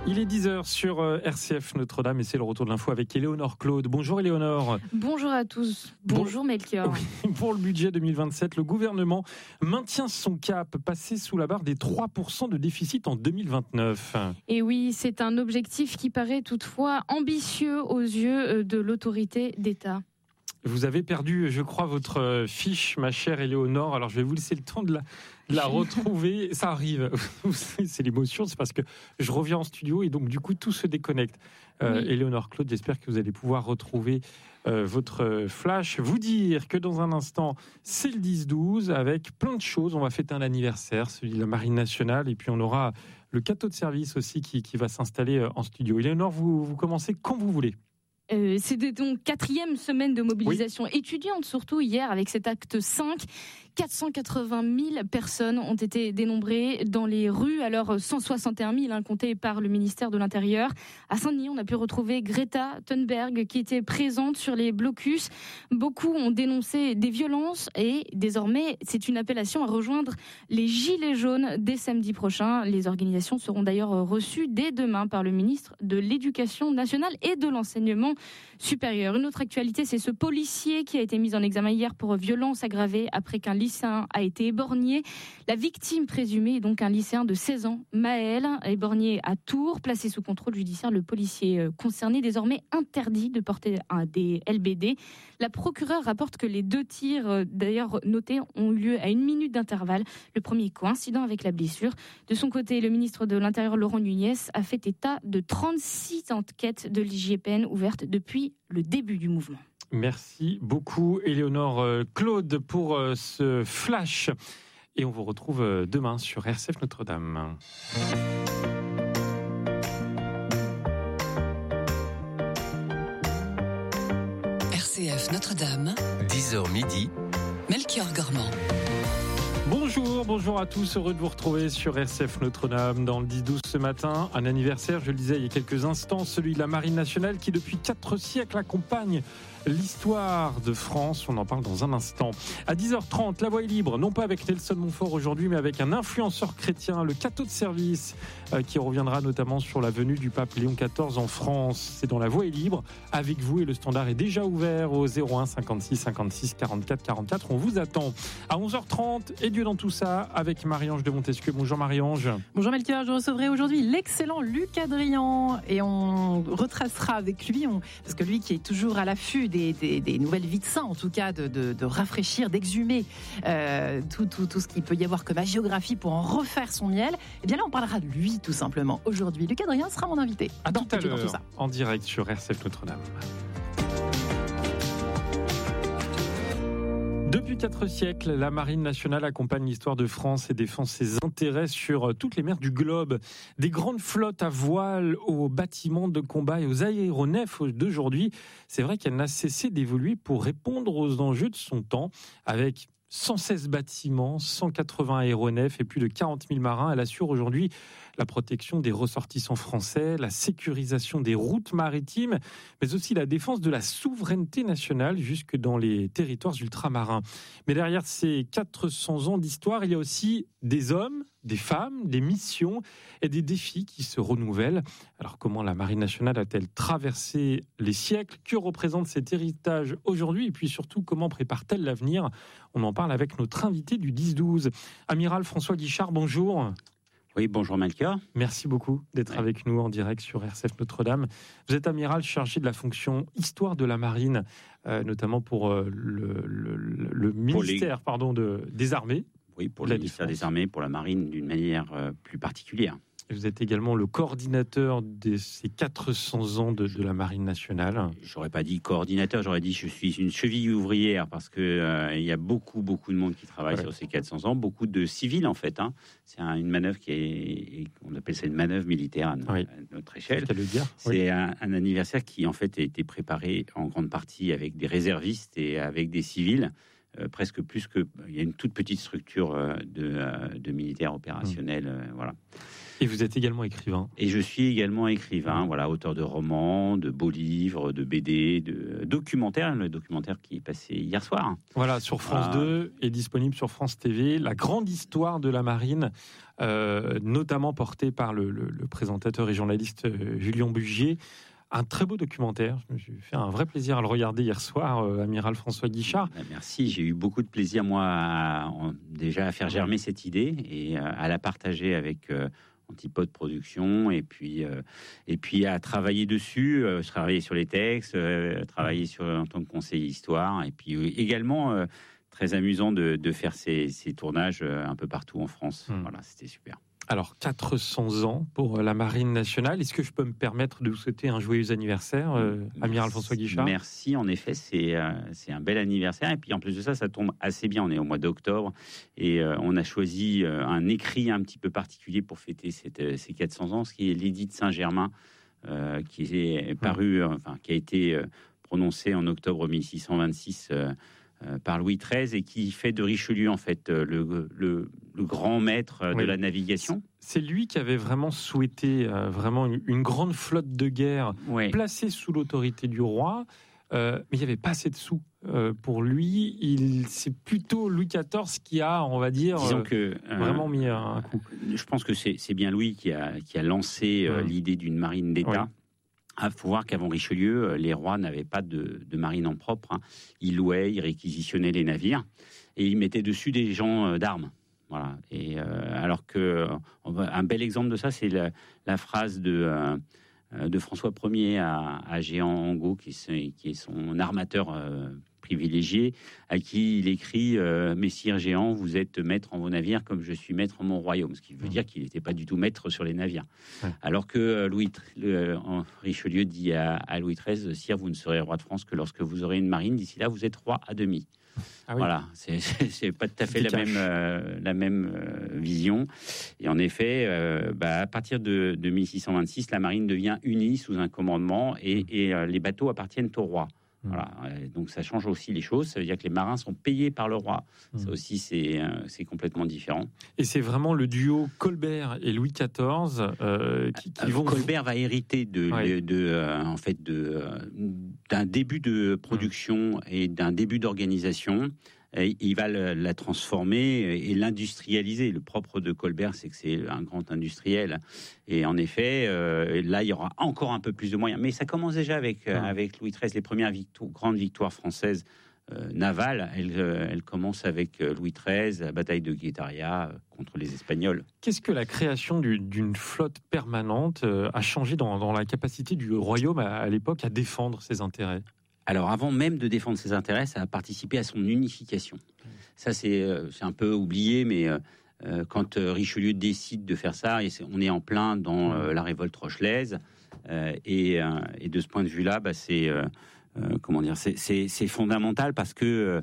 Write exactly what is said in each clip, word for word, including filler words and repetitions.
Il est dix heures sur R C F Notre-Dame et c'est le retour de l'info avec Éléonore Claude. Bonjour Éléonore. Bonjour à tous. Bonjour bon, Melchior. Oui, pour le budget deux mille vingt-sept, le gouvernement maintient son cap, passé sous la barre des trois pour cent de déficit en deux mille vingt-neuf. Et oui, c'est un objectif qui paraît toutefois ambitieux aux yeux de l'autorité d'État. Vous avez perdu, je crois, votre fiche, ma chère Éléonore. Alors, je vais vous laisser le temps de la, de la retrouver. Ça arrive. C'est l'émotion. C'est parce que je reviens en studio et donc, du coup, tout se déconnecte. Euh, oui. Éléonore Claude, j'espère que vous allez pouvoir retrouver euh, votre flash. Vous dire que dans un instant, c'est le dix douze avec plein de choses. On va fêter un anniversaire, celui de la Marine nationale. Et puis, on aura le cateau de service aussi qui, qui va s'installer en studio. Éléonore, vous, vous commencez quand vous voulez. Euh, c'était donc quatrième semaine de mobilisation oui. étudiante, surtout hier avec cet acte cinq. quatre cent quatre-vingt mille personnes ont été dénombrées dans les rues, alors cent soixante et un mille hein, comptés par le ministère de l'Intérieur. À Saint-Denis, on a pu retrouver Greta Thunberg qui était présente sur les blocus. Beaucoup ont dénoncé des violences et désormais, c'est une appellation à rejoindre les Gilets jaunes dès samedi prochain. Les organisations seront d'ailleurs reçues dès demain par le ministre de l'Éducation nationale et de l'Enseignement supérieur. Une autre actualité, c'est ce policier qui a été mis en examen hier pour violence aggravée après qu'un lycéen a été éborgné. La victime présumée est donc un lycéen de seize ans, Maël, éborgné à Tours, placé sous contrôle judiciaire. Le policier concerné désormais interdit de porter un des L B D. La procureure rapporte que les deux tirs, d'ailleurs notés, ont eu lieu à une minute d'intervalle. Le premier coïncident avec la blessure. De son côté, le ministre de l'Intérieur, Laurent Nunez, a fait état de trente-six enquêtes de l'I G P N ouvertes depuis le début du mouvement. Merci beaucoup Éléonore Claude pour ce flash. Et on vous retrouve demain sur R C F Notre-Dame. R C F Notre-Dame, dix heures midi, Melchior Gormand. Bonjour, bonjour à tous, heureux de vous retrouver sur R C F Notre-Dame dans le dix douze ce matin. Un anniversaire, je le disais il y a quelques instants, celui de la Marine nationale qui depuis quatre siècles accompagne l'histoire de France. On en parle dans un instant. À dix heures trente, la voie est libre, non pas avec Nelson Montfort aujourd'hui, mais avec un influenceur chrétien, le cateau de service, euh, qui reviendra notamment sur la venue du pape Léon quatorze en France. C'est dans la voie est libre, avec vous, et le standard est déjà ouvert au zéro un cinquante-six cinquante-six quarante-quatre quarante-quatre. On vous attend à onze heures trente, et Dieu dans tout ça, avec Marie-Ange de Montesquieu. Bonjour Marie-Ange. Bonjour Melchior, je recevrai aujourd'hui l'excellent Luc Adrian, et on retracera avec lui, on, parce que lui qui est toujours à l'affût des Des, des, des nouvelles vies de saints, en tout cas de, de, de rafraîchir, d'exhumer euh, tout, tout, tout ce qu'il peut y avoir comme agiographie pour en refaire son miel. Et bien là, on parlera de lui tout simplement aujourd'hui. Luc Adrien sera mon invité. À tout à l'heure, en direct sur R C F Notre-Dame. Depuis quatre siècles, la Marine nationale accompagne l'histoire de France et défend ses intérêts sur toutes les mers du globe. Des grandes flottes à voile aux bâtiments de combat et aux aéronefs d'aujourd'hui, c'est vrai qu'elle n'a cessé d'évoluer pour répondre aux enjeux de son temps. Avec cent seize bâtiments, cent quatre-vingts aéronefs et plus de quarante mille marins, elle assure aujourd'hui la protection des ressortissants français, la sécurisation des routes maritimes, mais aussi la défense de la souveraineté nationale jusque dans les territoires ultramarins. Mais derrière ces quatre cents ans d'histoire, il y a aussi des hommes, des femmes, des missions et des défis qui se renouvellent. Alors comment la Marine nationale a-t-elle traversé les siècles ? Que représente cet héritage aujourd'hui ? Et puis surtout, comment prépare-t-elle l'avenir ? On en parle avec notre invité du dix douze. Amiral François Guichard, bonjour. Oui, bonjour Melchior. Merci beaucoup d'être oui. avec nous en direct sur R C F Notre-Dame. Vous êtes amiral chargé de la fonction Histoire de la Marine, euh, notamment pour euh, le, le, le ministère les... pardon, de, des Armées. Oui, pour le ministère des Armées, pour la Marine d'une manière euh, plus particulière. Et vous êtes également le coordinateur de ces quatre cents ans de, de la Marine nationale. J'aurais pas dit coordinateur, j'aurais dit je suis une cheville ouvrière parce que euh, il y a beaucoup beaucoup de monde qui travaille ouais. sur ces quatre cents ans, beaucoup de civils en fait. Hein. C'est un, une manœuvre qui est, on appelle ça une manœuvre militaire à, oui. à notre échelle. C'est, le dire. C'est oui. un, un anniversaire qui en fait a été préparé en grande partie avec des réservistes et avec des civils. Euh, presque plus que il y a une toute petite structure euh, de, euh, de militaires opérationnels, euh, voilà. Et vous êtes également écrivain. Et je suis également écrivain, voilà, auteur de romans, de beaux livres, de B D, de documentaires, le documentaire qui est passé hier soir. Voilà, sur France ah. deux et disponible sur France T V. La grande histoire de la marine, euh, notamment portée par le, le, le présentateur et journaliste euh, Julien Bugier. Un très beau documentaire. Je me suis fait un vrai plaisir à le regarder hier soir, euh, amiral François Guichard. Merci, j'ai eu beaucoup de plaisir, moi, à, à, déjà à faire germer cette idée et à, à la partager avec euh, Antipode Productions et puis, euh, et puis à travailler dessus, euh, travailler sur les textes, euh, travailler sur, en tant que conseiller histoire et puis euh, également euh, très amusant de, de faire ces, ces tournages euh, un peu partout en France. Mmh. Voilà, c'était super. Alors, quatre cents ans pour la Marine nationale. Est-ce que je peux me permettre de vous souhaiter un joyeux anniversaire, euh, amiral François Guichard ? Merci, en effet, c'est, euh, c'est un bel anniversaire. Et puis, en plus de ça, ça tombe assez bien. On est au mois d'octobre et euh, on a choisi euh, un écrit un petit peu particulier pour fêter cette, euh, ces quatre cents ans, ce qui est l'édit de Saint-Germain, euh, qui est paru, euh, enfin, qui a été euh, prononcé en octobre mille six cent vingt-six euh, Euh, par Louis treize et qui fait de Richelieu en fait euh, le, le, le grand maître euh, oui. de la navigation. C'est lui qui avait vraiment souhaité euh, vraiment une, une grande flotte de guerre oui. placée sous l'autorité du roi, euh, mais il n'y avait pas assez de sous. Euh, pour lui, il, c'est plutôt Louis quatorze qui a, on va dire, Disons que, euh, vraiment mis un coup. Je pense que c'est, c'est bien Louis qui a, qui a lancé euh, mmh. l'idée d'une marine d'État. Oui. Il ah, faut voir qu'avant Richelieu, les rois n'avaient pas de, de marine en propre. Hein. Ils louaient, ils réquisitionnaient les navires et ils mettaient dessus des gens d'armes. Voilà. Et euh, alors que un bel exemple de ça, c'est la, la phrase de, euh, de François Ier à, à Jehan Angot, qui, qui est son armateur euh, privilégié, à qui il écrit euh, « Messire Jehan, vous êtes maître en vos navires comme je suis maître en mon royaume », ce qui veut dire qu'il n'était pas du tout maître sur les navires. Ouais. Alors que Louis, le, Richelieu dit à, à Louis treize « Sire, vous ne serez roi de France que lorsque vous aurez une marine, d'ici là vous êtes roi à demi ». Ah oui. Voilà, c'est, c'est, c'est pas tout à fait la même, euh, la même euh, vision. Et en effet, euh, bah, à partir de, de mille six cent vingt-six, la marine devient unie sous un commandement et, et euh, les bateaux appartiennent au roi. Voilà. Donc ça change aussi les choses. Ça veut dire que les marins sont payés par le roi. Mmh. Ça aussi, c'est, euh, c'est complètement différent. Et c'est vraiment le duo Colbert et Louis quatorze euh, qui, qui vont... Colbert va hériter de, ouais. de, de euh, en fait, de, euh, d'un début de production mmh. et d'un début d'organisation. Et il va le, la transformer et l'industrialiser. Le propre de Colbert, c'est que c'est un grand industriel. Et en effet, euh, là, il y aura encore un peu plus de moyens. Mais ça commence déjà avec, euh, avec Louis treize. Les premières victo- grandes victoires françaises euh, navales, elles, euh, elles commencent avec Louis treize, la bataille de Guétaria euh, contre les Espagnols. Qu'est-ce que la création du, d'une flotte permanente euh, a changé dans, dans la capacité du royaume à, à l'époque à défendre ses intérêts ? Alors, avant même de défendre ses intérêts, ça a participé à son unification. Ça, c'est, euh, c'est un peu oublié, mais euh, quand euh, Richelieu décide de faire ça, et c'est, on est en plein dans euh, la révolte rochelaise, euh, et, euh, et de ce point de vue-là, bah, c'est, euh, euh, comment dire, c'est, c'est, c'est fondamental parce que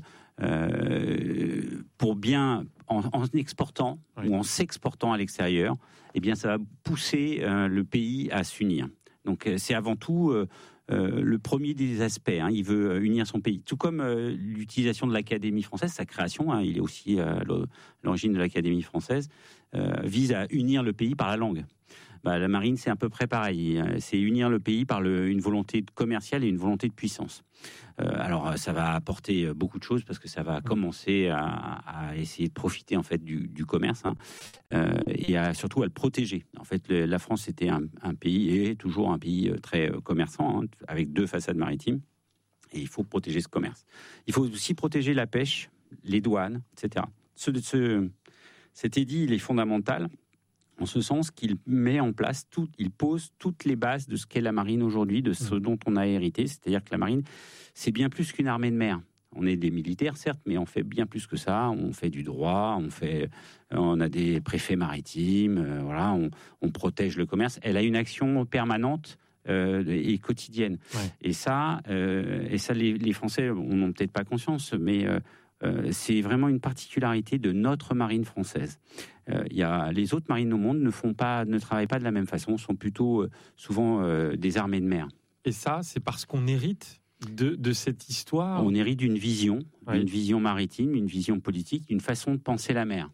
euh, pour bien, en, en exportant oui. ou en s'exportant à l'extérieur, eh bien, ça va pousser euh, le pays à s'unir. Donc, c'est avant tout... Euh, Euh, le premier des aspects, hein, il veut unir son pays. Tout comme euh, l'utilisation de l'Académie française, sa création, hein, il est aussi à euh, l'origine de l'Académie française, euh, vise à unir le pays par la langue. Bah, la marine, c'est à peu près pareil. C'est unir le pays par le, une volonté commerciale et une volonté de puissance. Euh, alors, ça va apporter beaucoup de choses parce que ça va commencer à, à essayer de profiter en fait du, du commerce hein, euh, et à, surtout à le protéger. En fait, le, la France était un, un pays et toujours un pays très commerçant hein, avec deux façades maritimes. Et il faut protéger ce commerce. Il faut aussi protéger la pêche, les douanes, et cetera. Ce, ce, cet édit, il est fondamental. En ce sens qu'il met en place, tout, il pose toutes les bases de ce qu'est la marine aujourd'hui, de ce dont on a hérité. C'est-à-dire que la marine, c'est bien plus qu'une armée de mer. On est des militaires, certes, mais on fait bien plus que ça. On fait du droit, on, fait, on a des préfets maritimes, euh, voilà, on, on protège le commerce. Elle a une action permanente euh, et quotidienne. Ouais. Et ça, euh, et ça les, les Français n'en ont peut-être pas conscience, mais... Euh, Euh, c'est vraiment une particularité de notre marine française. Euh, y a, les autres marines au monde ne font pas, ne travaillent pas de la même façon, sont plutôt euh, souvent euh, des armées de mer. Et ça, c'est parce qu'on hérite de, de cette histoire. On hérite d'une vision, ouais. d'une vision maritime, une vision politique, une façon de penser la mer.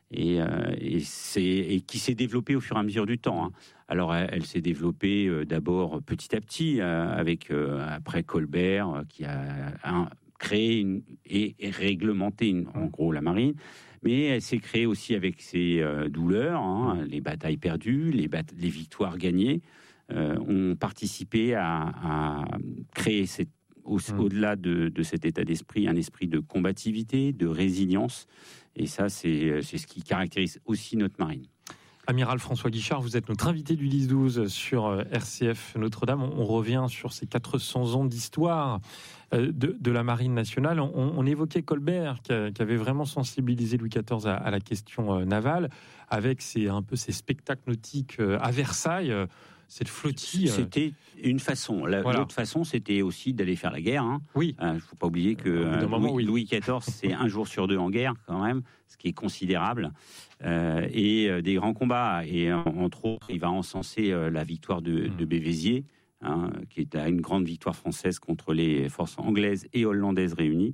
et, euh, et, c'est, et qui s'est développée au fur et à mesure du temps. Hein. Alors, elle, elle s'est développée euh, d'abord petit à petit, euh, avec euh, après Colbert, euh, qui a un, créé une, et, et réglementé, une, en gros, la marine. Mais elle s'est créée aussi avec ses euh, douleurs, hein, les batailles perdues, les, bat- les victoires gagnées, euh, ont participé à, à créer cette, au, mmh. au-delà de, de cet état d'esprit, un esprit de combativité, de résilience. Et ça, c'est, c'est ce qui caractérise aussi notre marine. Amiral François Guichard, vous êtes notre invité du dix douze sur R C F Notre-Dame. On revient sur ces quatre cents ans d'histoire de, de la Marine nationale. On, on évoquait Colbert, qui, a, qui avait vraiment sensibilisé Louis quatorze à, à la question navale, avec ses, un peu ces spectacles nautiques à Versailles. Cette flottille. C'était une façon. La, voilà. L'autre façon, c'était aussi d'aller faire la guerre. Hein. Oui. Il euh, ne faut pas oublier que euh, Louis, moment, oui. Louis quatorze, c'est un jour sur deux en guerre, quand même, ce qui est considérable. Euh, et euh, des grands combats. Et euh, entre autres, il va encenser euh, la victoire de, de Bévésier, hein, qui est une grande victoire française contre les forces anglaises et hollandaises réunies,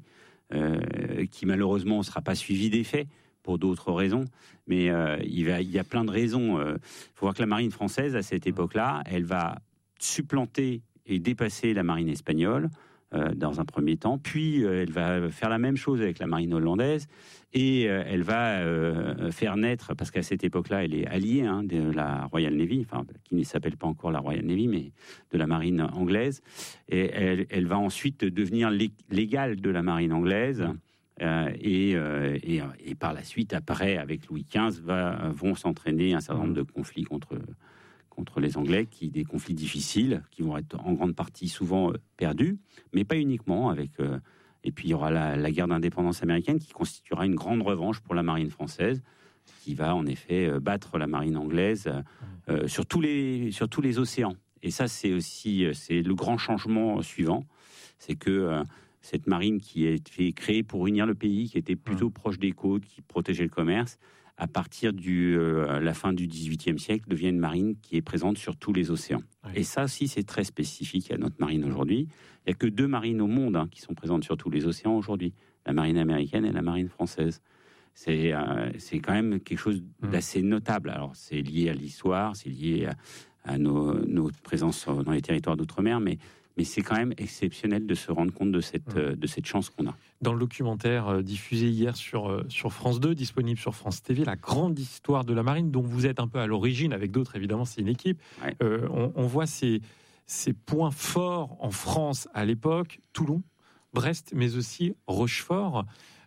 euh, qui malheureusement ne sera pas suivie des faits, pour d'autres raisons, mais euh, il, va, il y a plein de raisons. Il faut voir que la marine française, à cette époque-là, elle va supplanter et dépasser la marine espagnole euh, dans un premier temps, puis euh, elle va faire la même chose avec la marine hollandaise, et euh, elle va euh, faire naître, parce qu'à cette époque-là, elle est alliée hein, de la Royal Navy, enfin, qui ne s'appelle pas encore la Royal Navy, mais de la marine anglaise, et elle, elle va ensuite devenir l'égale de la marine anglaise. Euh, et, euh, et, et par la suite, après, avec Louis quinze, va, vont s'entraîner un certain nombre de conflits contre, contre les Anglais, qui, des conflits difficiles, qui vont être en grande partie souvent euh, perdus, mais pas uniquement. Avec, euh, et puis il y aura la, la guerre d'indépendance américaine, qui constituera une grande revanche pour la marine française, qui va en effet euh, battre la marine anglaise euh, sur, tous les, sur tous les océans. Et ça, c'est aussi c'est le grand changement suivant, c'est que... Euh, cette marine qui a été créée pour unir le pays, qui était plutôt proche des côtes, qui protégeait le commerce, à partir de euh, la fin du dix-huitième siècle, devient une marine qui est présente sur tous les océans. Oui. Et ça aussi, c'est très spécifique à notre marine aujourd'hui. Il n'y a que deux marines au monde hein, qui sont présentes sur tous les océans aujourd'hui, la marine américaine et la marine française. C'est, euh, c'est quand même quelque chose d'assez notable. Alors, c'est lié à l'histoire, c'est lié à, à nos, notre présence dans les territoires d'outre-mer, mais... Mais c'est quand même exceptionnel de se rendre compte de cette, mmh. de cette chance qu'on a. Dans le documentaire euh, diffusé hier sur, euh, sur France deux, disponible sur France T V, la grande histoire de la marine, dont vous êtes un peu à l'origine, avec d'autres, évidemment, c'est une équipe. Ouais. Euh, on, on voit ces, ces points forts en France à l'époque, Toulon, Brest, mais aussi Rochefort.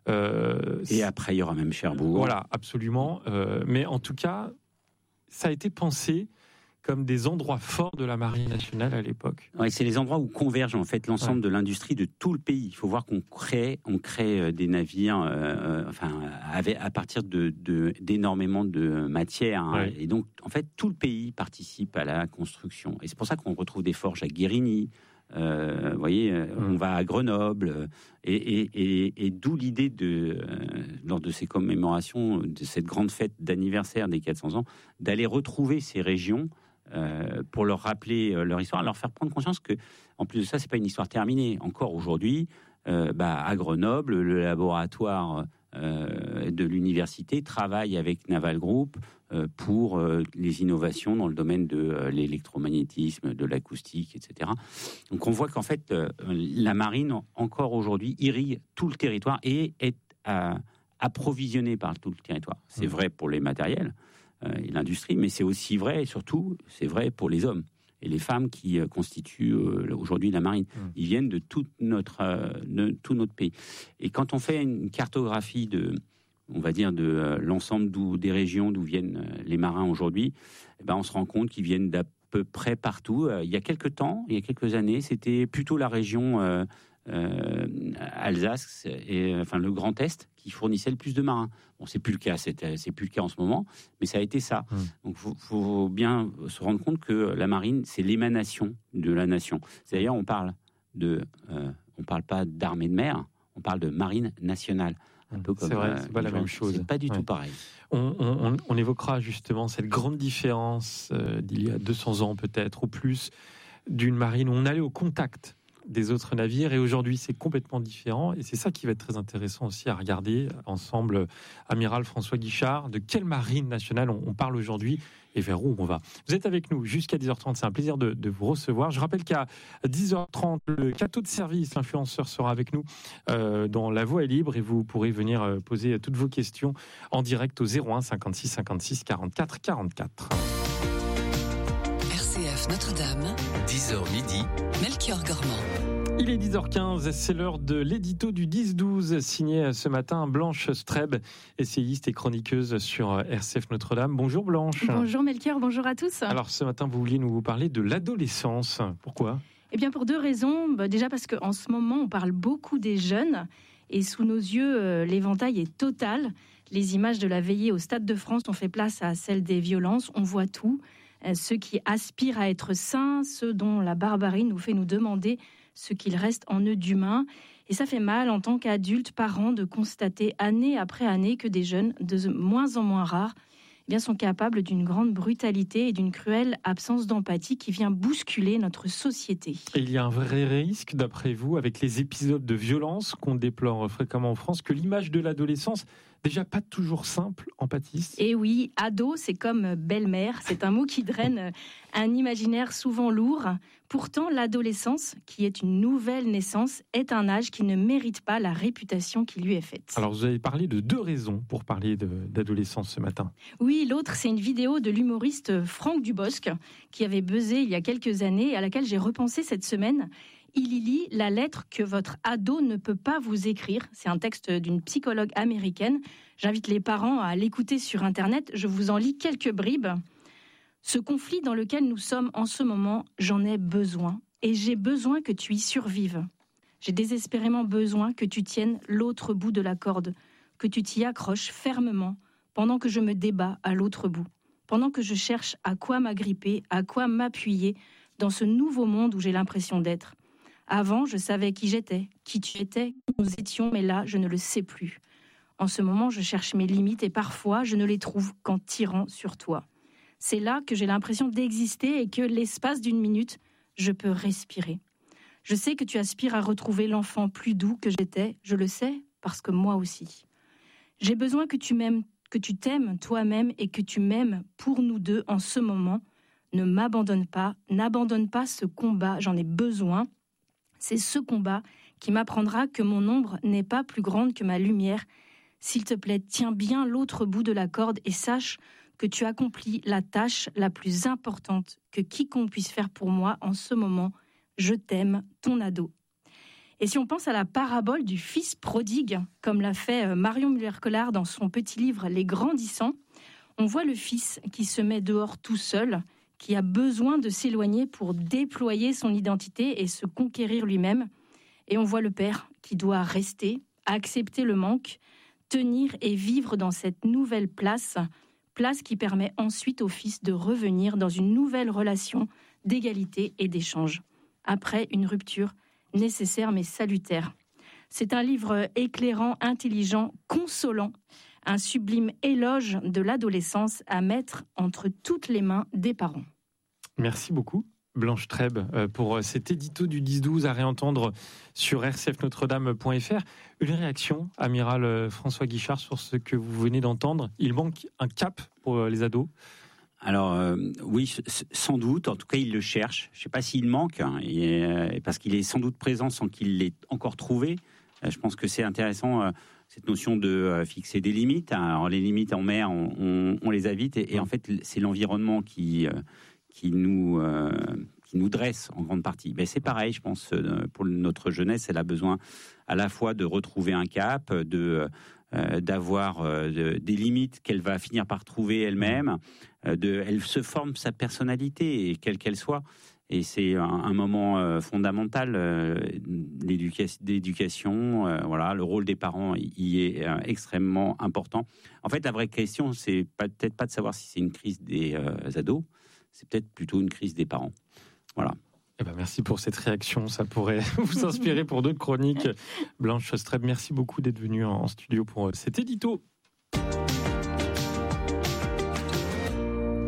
Euh, Et après, il y aura même Cherbourg. Voilà, absolument. Euh, mais en tout cas, ça a été pensé comme des endroits forts de la marine nationale à l'époque. Ouais, c'est les endroits où converge en fait l'ensemble ouais. de l'industrie de tout le pays. Il faut voir qu'on crée, on crée des navires, euh, enfin, avec, à partir de, de d'énormément de matières. Hein, ouais. Et donc, en fait, tout le pays participe à la construction. Et c'est pour ça qu'on retrouve des forges à Guérigny. Euh, vous voyez, mmh. on va à Grenoble, et, et, et, et d'où l'idée de, euh, lors de ces commémorations, de cette grande fête d'anniversaire des quatre cents ans, d'aller retrouver ces régions. Euh, pour leur rappeler euh, leur histoire, leur faire prendre conscience que, en plus de ça, c'est pas une histoire terminée. Encore aujourd'hui, euh, bah, à Grenoble, le laboratoire euh, de l'université travaille avec Naval Group euh, pour euh, les innovations dans le domaine de euh, l'électromagnétisme, de l'acoustique, et cetera. Donc, on voit qu'en fait, euh, la marine, encore aujourd'hui, irrigue tout le territoire et est euh, approvisionnée par tout le territoire. C'est vrai pour les matériels. Euh, et l'industrie, mais c'est aussi vrai, et surtout, c'est vrai pour les hommes et les femmes qui euh, constituent euh, aujourd'hui la marine. Mmh. Ils viennent de tout notre, euh, de tout notre pays. Et quand on fait une cartographie de, on va dire, de euh, l'ensemble d'où, des régions d'où viennent euh, les marins aujourd'hui, eh ben, on se rend compte qu'ils viennent d'à peu près partout. Euh, il y a quelques temps, il y a quelques années, c'était plutôt la région euh, euh, Alsace, et, enfin le Grand Est, qui fournissait le plus de marins. Bon, c'est plus le cas, c'est, c'est plus le cas en ce moment, mais ça a été ça. Mmh. Donc, faut, faut bien se rendre compte que la marine, c'est l'émanation de la nation. C'est d'ailleurs, on parle de, euh, on parle pas d'armée de mer, on parle de marine nationale. Un peu comme, c'est vrai, euh, c'est pas la même chose. C'est pas du ouais. tout pareil. On, on, on évoquera justement cette grande différence euh, d'il y a deux cents ans peut-être ou plus, d'une marine où on allait au contact des autres navires. Et aujourd'hui, c'est complètement différent. Et c'est ça qui va être très intéressant aussi à regarder ensemble. Amiral François Guichard, de quelle marine nationale on, on parle aujourd'hui et vers où on va. Vous êtes avec nous jusqu'à dix heures trente. C'est un plaisir de, de vous recevoir. Je rappelle qu'à dix heures trente, le Cato de service, l'influenceur, sera avec nous euh, dans La Voix est libre et vous pourrez venir euh, poser toutes vos questions en direct au zéro un cinquante-six cinquante-six quarante-quatre quarante-quatre. R C F Notre-Dame, dix heures midi, Melchior Gormand. Il est dix heures quinze, c'est l'heure de l'édito du dix douze, signé ce matin Blanche Streb, essayiste et chroniqueuse sur R C F Notre-Dame. Bonjour Blanche. Bonjour Melchior, bonjour à tous. Alors ce matin, vous vouliez nous parler de l'adolescence. Pourquoi ? Eh bien pour deux raisons. Bah, déjà parce qu'en ce moment, on parle beaucoup des jeunes et sous nos yeux, euh, l'éventail est total. Les images de la veillée au Stade de France ont fait place à celles des violences. On voit tout. Euh, ceux qui aspirent à être saints, ceux dont la barbarie nous fait nous demander ce qu'il reste en eux d'humain. Et ça fait mal en tant qu'adultes, parents, de constater année après année que des jeunes, de moins en moins rares, eh bien, sont capables d'une grande brutalité et d'une cruelle absence d'empathie qui vient bousculer notre société. Et il y a un vrai risque, d'après vous, avec les épisodes de violence qu'on déplore fréquemment en France, que l'image de l'adolescence, déjà pas toujours simple, empathiste. Et oui, ado, c'est comme belle-mère. C'est un mot qui draine un imaginaire souvent lourd. Pourtant, l'adolescence, qui est une nouvelle naissance, est un âge qui ne mérite pas la réputation qui lui est faite. Alors, vous avez parlé de deux raisons pour parler de, d'adolescence ce matin. Oui, l'autre, c'est une vidéo de l'humoriste Franck Dubosc, qui avait buzzé il y a quelques années et à laquelle j'ai repensé cette semaine. Il y lit la lettre que votre ado ne peut pas vous écrire. C'est un texte d'une psychologue américaine. J'invite les parents à l'écouter sur Internet. Je vous en lis quelques bribes. Ce conflit dans lequel nous sommes en ce moment, j'en ai besoin. Et j'ai besoin que tu y survives. J'ai désespérément besoin que tu tiennes l'autre bout de la corde, que tu t'y accroches fermement pendant que je me débats à l'autre bout, pendant que je cherche à quoi m'agripper, à quoi m'appuyer dans ce nouveau monde où j'ai l'impression d'être. Avant, je savais qui j'étais, qui tu étais, qui nous étions, mais là, je ne le sais plus. En ce moment, je cherche mes limites et parfois, je ne les trouve qu'en tirant sur toi. C'est là que j'ai l'impression d'exister et que l'espace d'une minute, je peux respirer. Je sais que tu aspires à retrouver l'enfant plus doux que j'étais, je le sais, parce que moi aussi. J'ai besoin que tu m'aimes, que tu t'aimes toi-même et que tu m'aimes pour nous deux en ce moment. Ne m'abandonne pas, n'abandonne pas ce combat, j'en ai besoin. C'est ce combat qui m'apprendra que mon ombre n'est pas plus grande que ma lumière. S'il te plaît, tiens bien l'autre bout de la corde et sache que tu accomplis la tâche la plus importante que quiconque puisse faire pour moi en ce moment. Je t'aime, ton ado. Et si on pense à la parabole du fils prodigue, comme l'a fait Marion Muller-Collard dans son petit livre « Les Grandissants », on voit le fils qui se met dehors tout seul, qui a besoin de s'éloigner pour déployer son identité et se conquérir lui-même. Et on voit le père qui doit rester, accepter le manque, tenir et vivre dans cette nouvelle place, place qui permet ensuite au fils de revenir dans une nouvelle relation d'égalité et d'échange, après une rupture nécessaire mais salutaire. C'est un livre éclairant, intelligent, consolant, un sublime éloge de l'adolescence à mettre entre toutes les mains des parents. Merci beaucoup, Blanche Streb, pour cet édito du dix douze à réentendre sur r c f notre dame point f r. Une réaction, amiral François Guichard, sur ce que vous venez d'entendre. Il manque un cap pour les ados. Alors euh, oui, sans doute. En tout cas, il le cherche. Je ne sais pas s'il manque, hein, et, euh, parce qu'il est sans doute présent sans qu'il l'ait encore trouvé. Euh, je pense que c'est intéressant, euh, cette notion de euh, fixer des limites. Alors les limites en mer, on, on, on les évite. Et, et en fait, c'est l'environnement qui, euh, qui, nous, euh, qui nous dresse en grande partie. Mais c'est pareil, je pense, euh, pour notre jeunesse, elle a besoin à la fois de retrouver un cap, de... Euh, d'avoir euh, de, des limites qu'elle va finir par trouver elle-même. Euh, de, elle se forme sa personnalité, et quelle qu'elle soit. Et c'est un, un moment euh, fondamental, euh, l'éducation, d'éducation, euh, voilà, le rôle des parents y est euh, extrêmement important. En fait, la vraie question, c'est pas, peut-être pas de savoir si c'est une crise des euh, ados, c'est peut-être plutôt une crise des parents. Voilà. Eh ben merci pour cette réaction, ça pourrait vous inspirer pour d'autres chroniques. Blanche Streb, merci beaucoup d'être venue en studio pour cet édito. Amis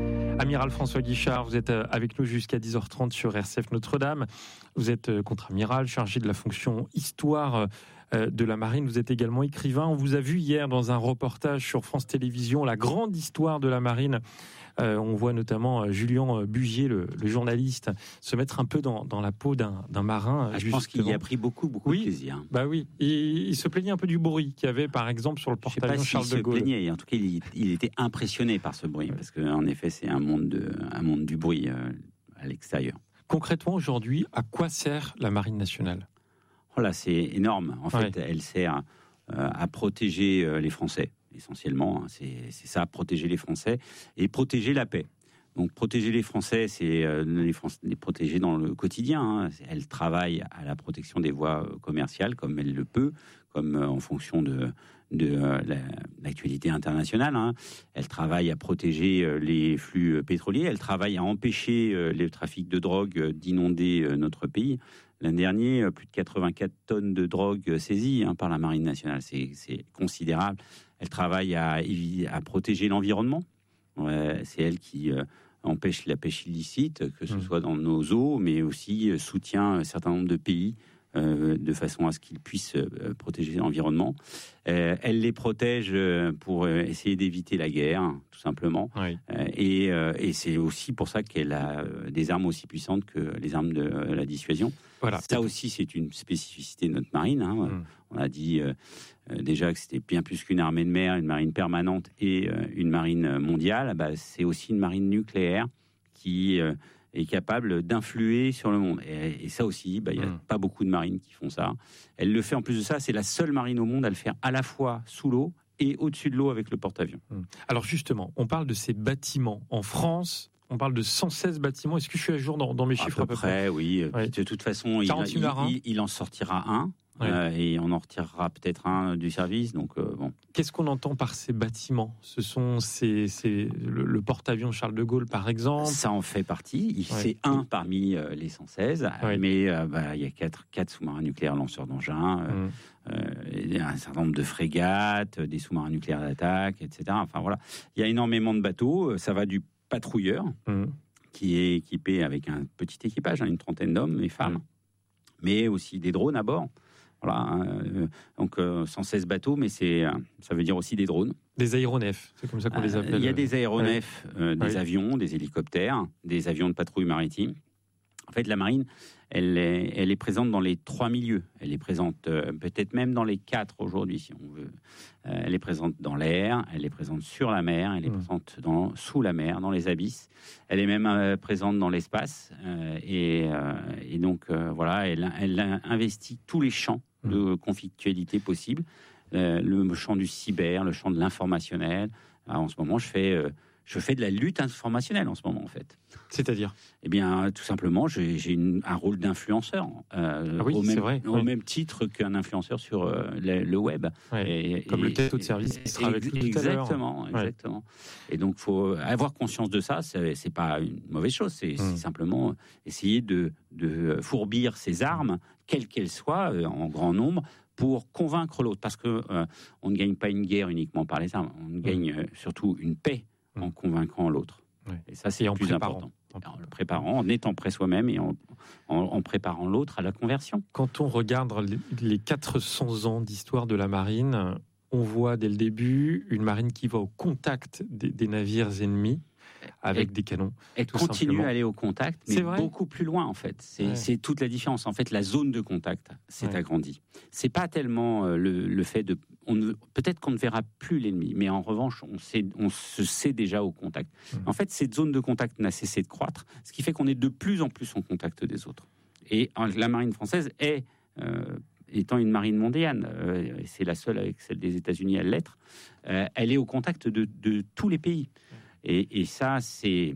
Amiral François Guichard, vous êtes avec nous jusqu'à dix heures trente sur R C F Notre-Dame. Vous êtes contre-amiral, chargé de la fonction histoire de la marine. Vous êtes également écrivain. On vous a vu hier dans un reportage sur France Télévisions, la grande histoire de la marine. Euh, on voit notamment Julien Bugier, le, le journaliste, se mettre un peu dans, dans la peau d'un, d'un marin. Ah, je pense qu'il y a pris beaucoup, beaucoup oui, de plaisir. Bah oui, il, il se plaignait un peu du bruit qu'il y avait, par exemple, sur le porte-avions Charles si de Gaulle. Il se plaignait, en tout cas, il, il était impressionné par ce bruit, parce qu'en effet, c'est un monde, de, un monde du bruit euh, à l'extérieur. Concrètement, aujourd'hui, à quoi sert la Marine nationale ? Oh là, c'est énorme. En fait, ouais. elle sert euh, à protéger euh, les Français. Essentiellement, c'est, c'est ça, protéger les Français et protéger la paix. Donc, protéger les Français, c'est euh, les, Français, les protéger dans le quotidien. Hein. Elle travaille à la protection des voies commerciales comme elle le peut, comme euh, en fonction de, de euh, la, l'actualité internationale. Hein. Elle travaille à protéger euh, les flux pétroliers. Elle travaille à empêcher euh, le trafic de drogue euh, d'inonder euh, notre pays. L'an dernier, plus de quatre-vingt-quatre tonnes de drogue saisies hein, par la Marine nationale. C'est, c'est considérable. Elle travaille à, à protéger l'environnement. Ouais, c'est elle qui euh, empêche la pêche illicite, que ce mmh. soit dans nos eaux, mais aussi euh, soutient un certain nombre de pays euh, de façon à ce qu'ils puissent euh, protéger l'environnement. Euh, elle les protège euh, pour euh, essayer d'éviter la guerre, tout simplement. Oui. Euh, et, euh, et c'est aussi pour ça qu'elle a euh, des armes aussi puissantes que les armes de euh, la dissuasion. Voilà. Ça aussi, c'est une spécificité de notre marine. Hein. Mmh. On a dit euh, déjà que c'était bien plus qu'une armée de mer, une marine permanente et euh, une marine mondiale. Bah, c'est aussi une marine nucléaire qui euh, est capable d'influer sur le monde. Et, et ça aussi, bah, il n'y a mmh. pas beaucoup de marines qui font ça. Elle le fait en plus de ça. C'est la seule marine au monde à le faire à la fois sous l'eau et au-dessus de l'eau avec le porte-avions. Mmh. Alors justement, on parle de ces bâtiments en France. On parle de cent seize bâtiments. Est-ce que je suis à jour dans, dans mes chiffres à à peu, peu près, près oui. oui. De toute façon, il, il, il, il en sortira un. Oui. Euh, et on en retirera peut-être un du service. Donc, euh, bon. Qu'est-ce qu'on entend par ces bâtiments ? Ce sont ces, ces, le, le porte-avions Charles de Gaulle, par exemple. Ça en fait partie. Il ouais. C'est un parmi euh, les cent seize. Ouais. Mais euh, bah, il y a quatre, quatre sous-marins nucléaires lanceurs d'engins, euh, mmh. euh, un certain nombre de frégates, des sous-marins nucléaires d'attaque, et cetera. Enfin, voilà. Il y a énormément de bateaux. Ça va du patrouilleur, mmh. qui est équipé avec un petit équipage, hein, une trentaine d'hommes et femmes, mmh. mais aussi des drones à bord. Voilà, euh, donc euh, cent seize bateaux, mais c'est, euh, ça veut dire aussi des drones. Des aéronefs, c'est comme ça qu'on euh, les appelle. Il y a des aéronefs, ouais. euh, des ouais. avions, des hélicoptères, des avions de patrouille maritime. En fait, la marine, elle est, elle est présente dans les trois milieux. Elle est présente euh, peut-être même dans les quatre aujourd'hui, si on veut. Euh, elle est présente dans l'air, elle est présente sur la mer, elle est mmh. présente dans, sous la mer, dans les abysses. Elle est même euh, présente dans l'espace. Euh, et, euh, et donc, euh, voilà, elle, elle investit tous les champs mmh. de conflictualité possibles. Euh, le champ du cyber, le champ de l'informationnel. Alors, en ce moment, je fais... Euh, Je fais de la lutte informationnelle en ce moment, en fait. C'est-à-dire ? Eh bien, tout simplement, j'ai, j'ai une, un rôle d'influenceur. Euh, ah oui, au même, c'est vrai. Au oui. même titre qu'un influenceur sur euh, le, le web. Ouais. Et, Comme et, le tête de service qui sera avec nous tout Exactement, à l'heure. exactement. Ouais. Et donc, il faut avoir conscience de ça. C'est, c'est pas une mauvaise chose. C'est, mmh. c'est simplement essayer de, de fourbir ses armes, quelles qu'elles soient, en grand nombre, pour convaincre l'autre. Parce qu'on euh, ne gagne pas une guerre uniquement par les armes. On gagne mmh. euh, surtout une paix en convaincant l'autre. Oui. Et ça, c'est et le plus important. En le préparant, en étant prêt soi-même et en, en, en préparant l'autre à la conversion. Quand on regarde les quatre cents ans d'histoire de la marine, on voit dès le début une marine qui va au contact des, des navires ennemis avec et, des canons. Elle continue simplement. à aller au contact, mais beaucoup plus loin en fait. C'est, ouais. c'est toute la différence. En fait, la zone de contact s'est ouais. agrandie. C'est pas tellement euh, le, le fait de... On ne, peut-être qu'on ne verra plus l'ennemi, mais en revanche, on, sait, on se sait déjà au contact. Mmh. En fait, cette zone de contact n'a cessé de croître, ce qui fait qu'on est de plus en plus en contact des autres. Et la marine française est... Euh, étant une marine mondiale, euh, c'est la seule avec celle des États-Unis à l'être, euh, elle est au contact de, de tous les pays. Et, et ça, c'est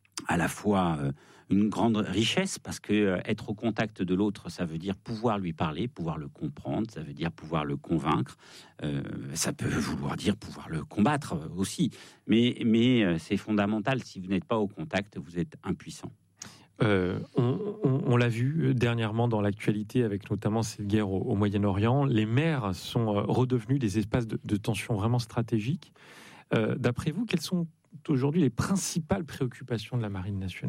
à la fois euh, une grande richesse, parce que euh, être au contact de l'autre, ça veut dire pouvoir lui parler, pouvoir le comprendre, ça veut dire pouvoir le convaincre, euh, ça peut vouloir dire pouvoir le combattre aussi. Mais, mais euh, c'est fondamental, si vous n'êtes pas au contact, vous êtes impuissant. Euh, on, on, on l'a vu dernièrement dans l'actualité avec notamment cette guerre au, au Moyen-Orient, les mers sont redevenues des espaces de, de tension vraiment stratégiques. Euh, d'après vous, quelles sont aujourd'hui les principales préoccupations de la Marine nationale ?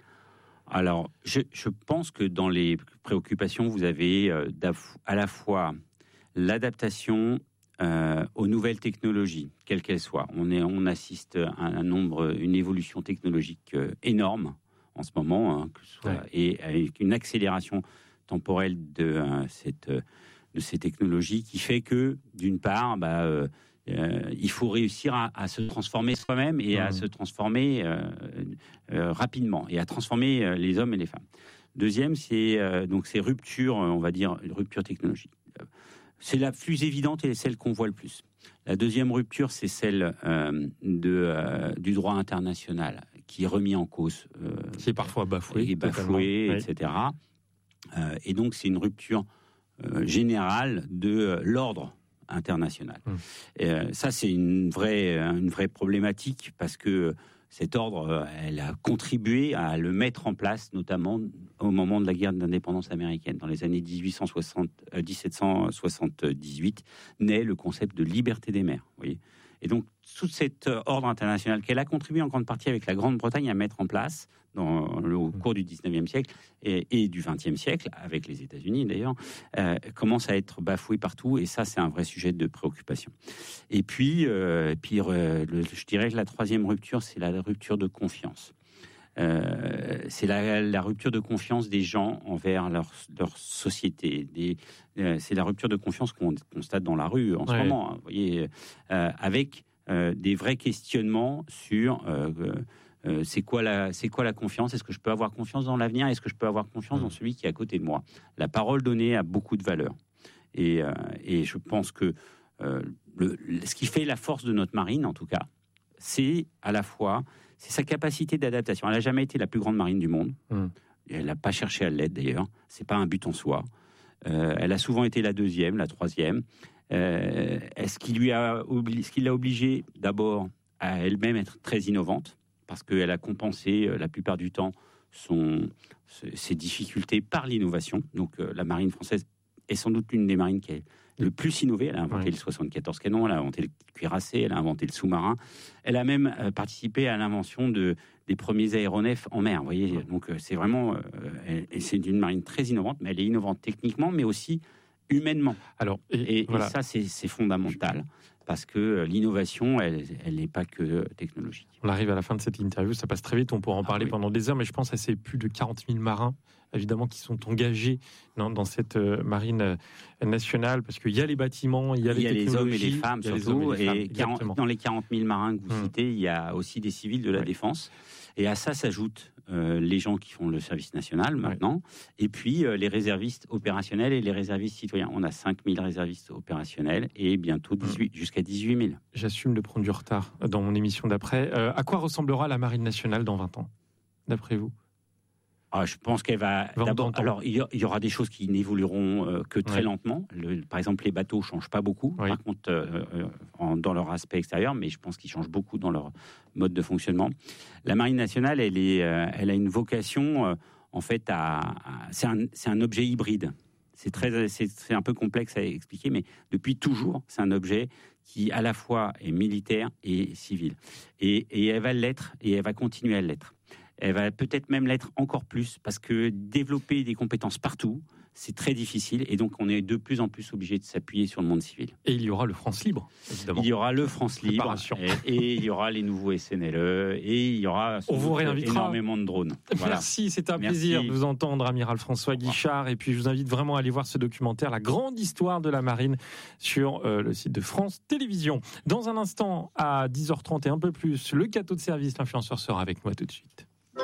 Alors, je, je pense que dans les préoccupations, vous avez euh, à la fois l'adaptation euh, aux nouvelles technologies, quelles qu'elles soient. On, est, on assiste à un nombre, une évolution technologique euh, énorme en ce moment, hein, que ce soit, ouais. et avec une accélération temporelle de, euh, cette, de ces technologies qui fait que, d'une part, bah, euh, Euh, il faut réussir à, à se transformer soi-même et mmh. à se transformer euh, euh, rapidement et à transformer euh, les hommes et les femmes. Deuxième, c'est euh, donc ces ruptures, on va dire, une rupture technologique. C'est la plus évidente et celle qu'on voit le plus. La deuxième rupture, c'est celle euh, de, euh, du droit international qui est remis en cause. Euh, qui est parfois bafoué. Et bafoué, et cetera. Oui. Euh, et donc, c'est une rupture euh, générale de euh, l'ordre international. Mmh. Euh, ça, c'est une vraie, une vraie problématique parce que cet ordre, elle a contribué à le mettre en place, notamment au moment de la guerre d'indépendance américaine. Dans les années dix-huit cent soixante, euh, dix-sept cent soixante-dix-huit, naît le concept de liberté des mers. Vous voyez ? Et donc, tout cet ordre international qu'elle a contribué en grande partie avec la Grande-Bretagne à mettre en place dans le, au cours du dix-neuvième siècle et, et du vingtième siècle, avec les États-Unis d'ailleurs, euh, commence à être bafoué partout. Et ça, c'est un vrai sujet de préoccupation. Et puis, euh, et puis euh, le, je dirais que la troisième rupture, c'est la rupture de confiance. Euh, c'est la, la rupture de confiance des gens envers leur, leur société. Des, euh, c'est la rupture de confiance qu'on constate dans la rue en ce ouais. moment. Hein, vous voyez, euh, avec euh, des vrais questionnements sur euh, euh, c'est quoi la, c'est quoi la confiance ? Est-ce que je peux avoir confiance dans l'avenir ? Est-ce que je peux avoir confiance mmh. dans celui qui est à côté de moi ? La parole donnée a beaucoup de valeur. Et, euh, et je pense que euh, le, ce qui fait la force de notre marine, en tout cas, c'est à la fois c'est sa capacité d'adaptation. Elle n'a jamais été la plus grande marine du monde. Mmh. Elle n'a pas cherché à l'être, d'ailleurs. Ce n'est pas un but en soi. Euh, elle a souvent été la deuxième, la troisième. Euh, est-ce qu'il lui a obli- ce qui l'a obligée, d'abord, à elle-même être très innovante, parce qu'elle a compensé, euh, la plupart du temps, son, ses difficultés par l'innovation. Donc, euh, la marine française est sans doute l'une des marines qui est le plus innové. Elle a inventé oui. le soixante-quatorze canon, elle a inventé le cuirassé, elle a inventé le sous-marin. Elle a même euh, participé à l'invention de, des premiers aéronefs en mer. Vous voyez, oui. donc euh, c'est vraiment, euh, elle, c'est une marine très innovante, mais elle est innovante techniquement, mais aussi humainement. Alors, et, et, voilà. et ça, c'est, c'est fondamental. Parce que l'innovation, elle n'est pas que technologique. On arrive à la fin de cette interview, ça passe très vite, on pourra en parler ah, oui. pendant des heures, mais je pense à ces plus de quarante mille marins, évidemment, qui sont engagés dans, dans cette euh, marine nationale, parce qu'il y a les bâtiments, il y a les technologies. Il y a les hommes et les femmes, surtout, et, les femmes, et quarante, dans les quarante mille marins que vous hum. citez, il y a aussi des civils de la oui. défense. Et à ça s'ajoutent euh, les gens qui font le service national maintenant, oui. et puis euh, les réservistes opérationnels et les réservistes citoyens. On a cinq mille réservistes opérationnels et bientôt dix-huit, mmh. jusqu'à dix-huit mille. J'assume de prendre du retard dans mon émission d'après. Euh, à quoi ressemblera la Marine nationale dans vingt ans, d'après vous ? Ah, je pense qu'elle va d'abord. Alors, il y, y aura des choses qui n'évolueront euh, que très ouais. lentement. Le, par exemple, les bateaux changent pas beaucoup. Oui. Par contre, euh, euh, en, dans leur aspect extérieur, mais je pense qu'ils changent beaucoup dans leur mode de fonctionnement. La Marine nationale, elle est, euh, elle a une vocation, euh, en fait, à, à c'est un, c'est un objet hybride. C'est très, c'est, c'est un peu complexe à expliquer, mais depuis toujours, c'est un objet qui, à la fois, est militaire et civil. Et, et elle va l'être, et elle va continuer à l'être. Elle va peut-être même l'être encore plus, parce que développer des compétences partout, c'est très difficile, et donc on est de plus en plus obligé de s'appuyer sur le monde civil. Et il y aura le France Libre, évidemment. Il y aura le France Libre, et, et il y aura les nouveaux S N L E, et il y aura on vous réinvitera. Énormément de drones. Voilà. Merci, c'est un Merci. plaisir de vous entendre, Amiral François Guichard, et puis je vous invite vraiment à aller voir ce documentaire, La grande histoire de la marine, sur euh, le site de France Télévisions. Dans un instant, à dix heures trente et un peu plus, le cadeau de service, l'influenceur sera avec moi tout de suite.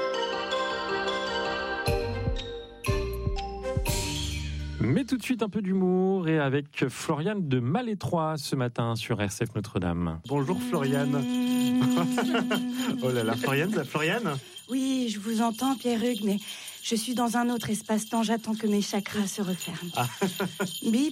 Mais tout de suite un peu d'humour et avec Floriane de Malétroit ce matin sur R C F Notre-Dame. Bonjour Floriane. Oh là là, Floriane, la Floriane. Oui, je vous entends Pierre-Hugues, mais je suis dans un autre espace-temps, j'attends que mes chakras se referment. Ah.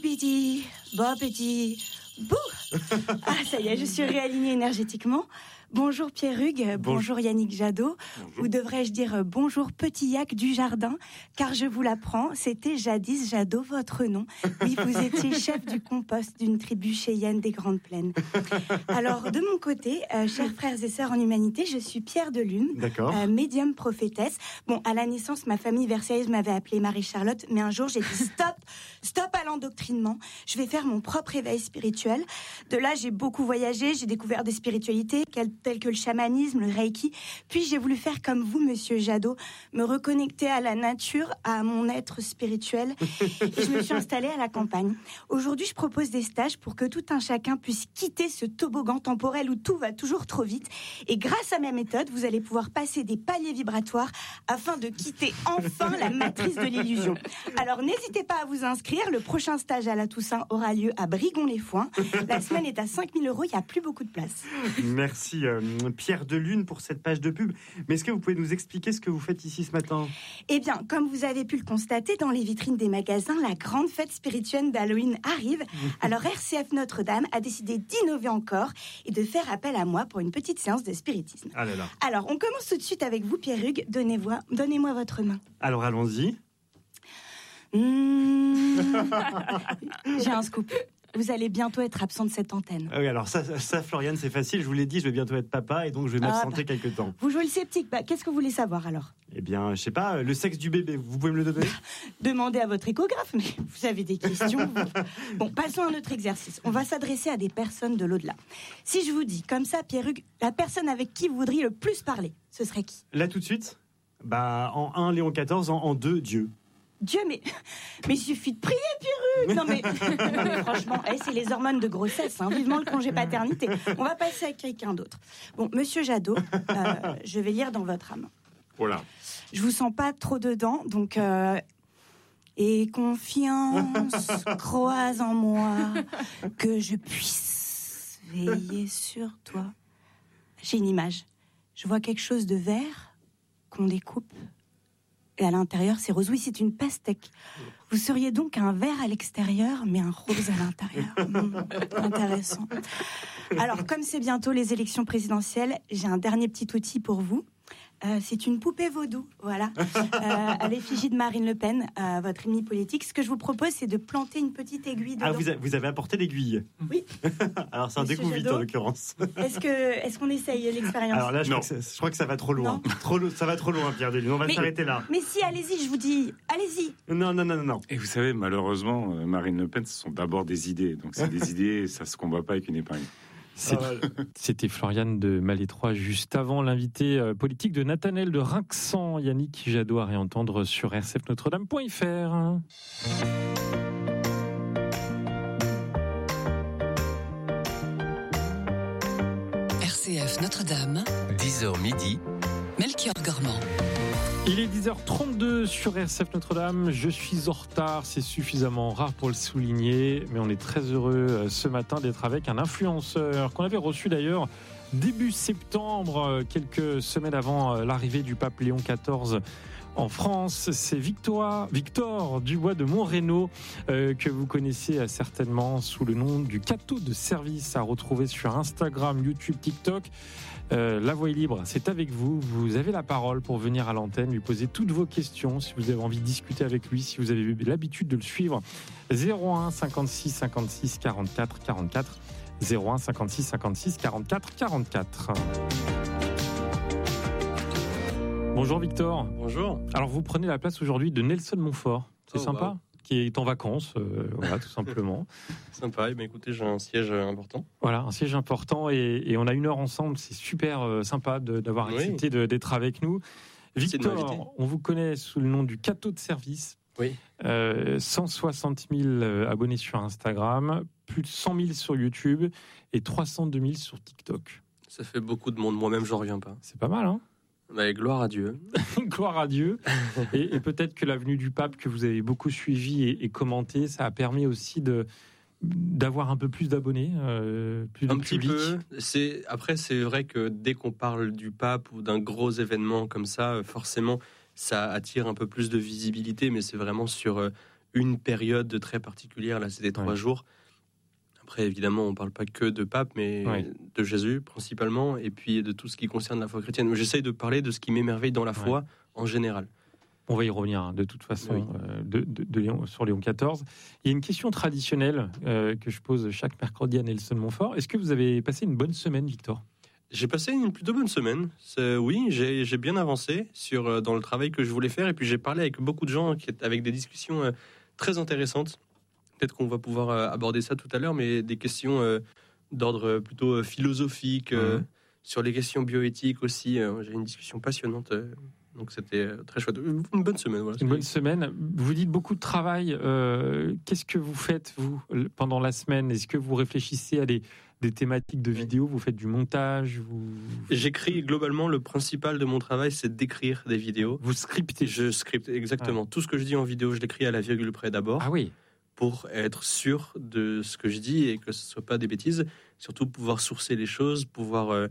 Bibidi, bobidi, bouh. Ah, ça y est, je suis réalignée énergétiquement. Bonjour Pierre Hugues, bonjour, bonjour Yannick Jadot, bonjour. Ou devrais-je dire bonjour Petit Yac du Jardin, car je vous l'apprends, c'était jadis Jadot votre nom. Oui, vous étiez chef du compost d'une tribu cheyenne des Grandes Plaines. Alors de mon côté, euh, chers frères et sœurs en humanité, je suis Pierre de Lune, euh, médium prophétesse. Bon, à la naissance, ma famille versaillaise m'avait appelée Marie-Charlotte, mais un jour j'ai dit stop, stop à l'endoctrinement, je vais faire mon propre éveil spirituel. De là, j'ai beaucoup voyagé, j'ai découvert des spiritualités, tels que le chamanisme, le reiki. Puis j'ai voulu faire comme vous, monsieur Jadot, me reconnecter à la nature, à mon être spirituel. Et je me suis installée à la campagne. Aujourd'hui, je propose des stages pour que tout un chacun puisse quitter ce toboggan temporel où tout va toujours trop vite. Et grâce à ma méthode, vous allez pouvoir passer des paliers vibratoires afin de quitter enfin la matrice de l'illusion. Alors n'hésitez pas à vous inscrire. Le prochain stage à la Toussaint aura lieu à Brigon-les-Foins. La semaine est à cinq mille euros. Il n'y a plus beaucoup de place. Merci. Euh, Pierre de Lune pour cette page de pub. Mais est-ce que vous pouvez nous expliquer ce que vous faites ici ce matin ? Eh bien, comme vous avez pu le constater, dans les vitrines des magasins, la grande fête spirituelle d'Halloween arrive. Alors R C F Notre-Dame a décidé d'innover encore et de faire appel à moi pour une petite séance de spiritisme. Ah là là. Alors, on commence tout de suite avec vous, Pierre Hugues. Donnez-moi, donnez-moi votre main. Alors, allons-y. Mmh... J'ai un scoop. Vous allez bientôt être absent de cette antenne. Ah oui, alors ça, ça, Floriane, c'est facile. Je vous l'ai dit, je vais bientôt être papa et donc je vais m'absenter ah bah. quelques temps. Vous jouez le sceptique. Bah, qu'est-ce que vous voulez savoir alors ? Eh bien, je sais pas, le sexe du bébé, vous pouvez me le donner ? Demandez à votre échographe, mais vous avez des questions. Vous... Bon, passons à un autre exercice. On va s'adresser à des personnes de l'au-delà. Si je vous dis, comme ça, Pierre Hugues, la personne avec qui vous voudriez le plus parler, ce serait qui ? Là, tout de suite ? Bah, en un, Léon quatorze, en, en deux, Dieu. Dieu, mais, mais il suffit de prier, Pierre Hugues. Non mais, non mais franchement, hey, c'est les hormones de grossesse, hein. Vivement le congé paternité. On va passer à quelqu'un d'autre. Bon, monsieur Jadot, euh, je vais lire dans votre âme. Voilà. Je vous sens pas trop dedans, donc... Euh, et confiance croise en moi que je puisse veiller sur toi. J'ai une image. Je vois quelque chose de vert qu'on découpe. Et à l'intérieur, c'est rose. Oui, c'est une pastèque. Vous seriez donc un vert à l'extérieur, mais un rose à l'intérieur. Mmh, intéressant. Alors, comme c'est bientôt les élections présidentielles, j'ai un dernier petit outil pour vous. Euh, c'est une poupée vaudou, voilà, euh, à l'effigie de Marine Le Pen, euh, votre ennemie politique. Ce que je vous propose, c'est de planter une petite aiguille dedans. Ah, vous, a, vous avez apporté l'aiguille ? Oui. Alors, c'est un découp vite, en l'occurrence. Est-ce, que, est-ce qu'on essaye l'expérience ? Alors là, je crois, que je crois que ça va trop loin. Trop, ça va trop loin, Pierre de Lune. On va mais, s'arrêter là. Mais si, allez-y, je vous dis, allez-y. Non, non, non, non, non. Et vous savez, malheureusement, Marine Le Pen, ce sont d'abord des idées. Donc, c'est des idées, ça se combat pas avec une épingle. C'était Floriane de Malétroit juste avant l'invité politique de Nathanaël de Rinxan. Yannick Jadot à réentendre sur r c f notre dame point f r. R C F Notre-Dame, dix heures midi, Melchior Gormand. Il est dix heures trente-deux sur R C F Notre-Dame. Je suis en retard, c'est suffisamment rare pour le souligner, mais on est très heureux ce matin d'être avec un influenceur qu'on avait reçu d'ailleurs début septembre, quelques semaines avant l'arrivée du pape Léon quatorze en France. C'est Victor, Victor Dubois de Montreno, euh, que vous connaissez certainement sous le nom du Cateau de service, à retrouver sur Instagram, YouTube, TikTok. Euh, la voix est libre, c'est avec vous. Vous avez la parole pour venir à l'antenne, lui poser toutes vos questions, si vous avez envie de discuter avec lui, si vous avez eu l'habitude de le suivre. zéro un cinquante-six cinquante-six quarante-quatre quarante-quatre, zéro un cinquante-six cinquante-six quarante-quatre quarante-quatre. Bonjour Victor. Bonjour. Alors vous prenez la place aujourd'hui de Nelson Montfort, c'est oh, sympa wow. Qui est en vacances, euh, voilà, tout simplement. Sympa, eh bien, écoutez, j'ai un siège important. Voilà, un siège important et, et on a une heure ensemble, c'est super euh, sympa de, d'avoir oui. accepté de, d'être avec nous. Victor, on vous connaît sous le nom du Cateau de service. Oui. Euh, cent soixante mille abonnés sur Instagram, plus de cent mille sur YouTube et trois cent deux mille sur TikTok. Ça fait beaucoup de monde, moi-même j'en reviens pas. C'est pas mal, hein ? Bah, gloire à Dieu. Gloire à Dieu. Et, et peut-être que la venue du pape que vous avez beaucoup suivi et, et commenté, ça a permis aussi de, d'avoir un peu plus d'abonnés, euh, plus de un public. petit peu. C'est, après, c'est vrai que dès qu'on parle du pape ou d'un gros événement comme ça, forcément, ça attire un peu plus de visibilité, mais c'est vraiment sur une période très particulière. Là, c'était trois ouais. jours. Après, évidemment, on ne parle pas que de pape, mais oui. de Jésus principalement, et puis de tout ce qui concerne la foi chrétienne. J'essaye de parler de ce qui m'émerveille dans la foi oui. en général. On va y revenir hein, de toute façon oui. euh, de, de, de Léon, sur Léon quatorze. Il y a une question traditionnelle euh, que je pose chaque mercredi à Nelson Montfort. Est-ce que vous avez passé une bonne semaine, Victor ? J'ai passé une plutôt bonne semaine. C'est, oui, j'ai, j'ai bien avancé sur, euh, dans le travail que je voulais faire. Et puis j'ai parlé avec beaucoup de gens qui, avec des discussions euh, très intéressantes. Peut-être qu'on va pouvoir euh, aborder ça tout à l'heure, mais des questions euh, d'ordre plutôt euh, philosophique, euh, mmh. sur les questions bioéthiques aussi. Euh, j'ai eu une discussion passionnante. Euh, donc c'était très chouette. Une bonne semaine. Voilà, une bonne semaine. Vous dites beaucoup de travail. Euh, qu'est-ce que vous faites, vous, pendant la semaine ? Est-ce que vous réfléchissez à des... des thématiques de vidéos, vous faites du montage vous... J'écris globalement, le principal de mon travail, c'est d'écrire des vidéos. Vous scriptez ? Je scripte, exactement. Ah. Tout ce que je dis en vidéo, je l'écris à la virgule près d'abord. Ah oui. Pour être sûr de ce que je dis et que ce ne soit pas des bêtises. Surtout pouvoir sourcer les choses, pouvoir euh,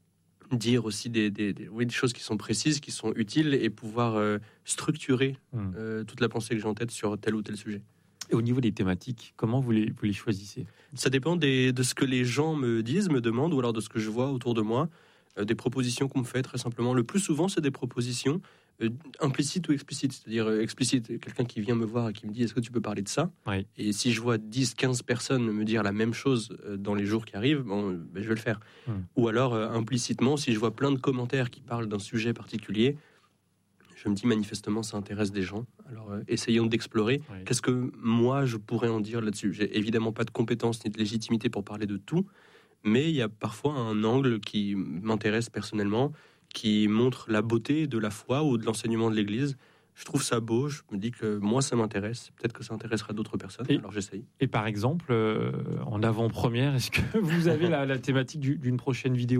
dire aussi des, des, des, oui, des choses qui sont précises, qui sont utiles et pouvoir euh, structurer mmh. euh, toute la pensée que j'ai en tête sur tel ou tel sujet. Et au niveau des thématiques, comment vous les, vous les choisissez ? Ça dépend des, de ce que les gens me disent, me demandent, ou alors de ce que je vois autour de moi, euh, des propositions qu'on me fait très simplement. Le plus souvent, c'est des propositions euh, implicites ou explicites. C'est-à-dire euh, explicite, quelqu'un qui vient me voir et qui me dit « Est-ce que tu peux parler de ça ?» Oui. Et si je vois dix, quinze personnes me dire la même chose euh, dans les jours qui arrivent, bon, ben, je vais le faire. Hum. Ou alors, euh, implicitement, si je vois plein de commentaires qui parlent d'un sujet particulier, je me dis manifestement ça intéresse des gens. Alors euh, essayons d'explorer. Oui. Qu'est-ce que moi je pourrais en dire là-dessus ? J'ai évidemment pas de compétences ni de légitimité pour parler de tout, mais il y a parfois un angle qui m'intéresse personnellement, qui montre la beauté de la foi ou de l'enseignement de l'Église. Je trouve ça beau. Je me dis que moi ça m'intéresse. Peut-être que ça intéressera d'autres personnes. Et, alors j'essaye. Et par exemple, euh, en avant-première, est-ce que vous avez la, la thématique du, d'une prochaine vidéo ?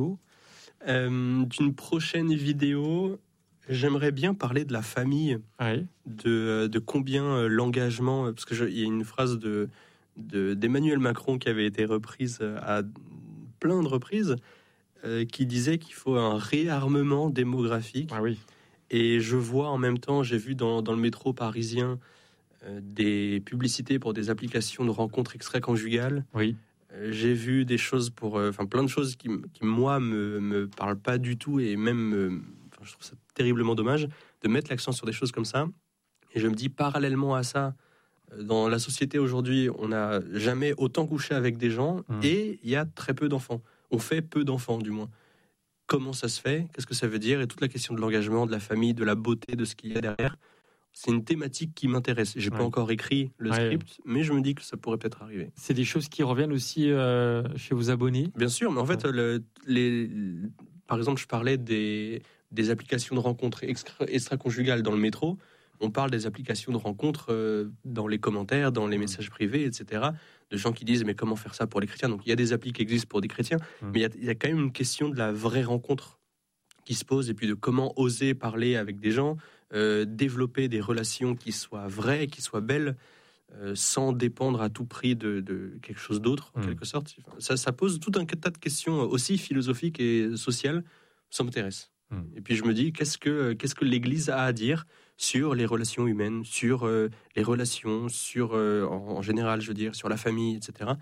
euh, D'une prochaine vidéo. J'aimerais bien parler de la famille, oui. de, de combien l'engagement... Parce qu'il y a une phrase de, de, d'Emmanuel Macron qui avait été reprise à plein de reprises, euh, qui disait qu'il faut un réarmement démographique. Ah oui. Et je vois en même temps, j'ai vu dans, dans le métro parisien euh, des publicités pour des applications de rencontres extra-conjugales. Oui. Euh, j'ai vu des choses pour... Enfin, euh, plein de choses qui, qui moi, me, me parlent pas du tout et même... Euh, je trouve ça terriblement dommage de mettre l'accent sur des choses comme ça. Et je me dis, parallèlement à ça, dans la société aujourd'hui, on n'a jamais autant couché avec des gens mmh. et il y a très peu d'enfants. On fait peu d'enfants, du moins. Comment ça se fait ? Qu'est-ce que ça veut dire ? Et toute la question de l'engagement, de la famille, de la beauté, de ce qu'il y a derrière, c'est une thématique qui m'intéresse. J'ai ouais. pas encore écrit le ouais. script, mais je me dis que ça pourrait peut-être arriver. C'est des choses qui reviennent aussi euh, chez vos abonnés ? Bien sûr, mais en fait, ouais. le, les, par exemple, je parlais des... des applications de rencontres extra- extra-conjugales dans le métro. On parle des applications de rencontres euh, dans les commentaires, dans les messages privés, et cetera. De gens qui disent « mais comment faire ça pour les chrétiens ?» Donc il y a des applis qui existent pour des chrétiens, mmh. mais il y, a, il y a quand même une question de la vraie rencontre qui se pose, et puis de comment oser parler avec des gens, euh, développer des relations qui soient vraies, qui soient belles, euh, sans dépendre à tout prix de, de quelque chose d'autre, en mmh. quelque sorte. Ça, ça pose tout un tas de questions aussi philosophiques et sociales. Ça m'intéresse. Et puis je me dis, qu'est-ce que, qu'est-ce que l'Église a à dire sur les relations humaines, sur euh, les relations, sur, euh, en, en général, je veux dire, sur la famille, et cetera.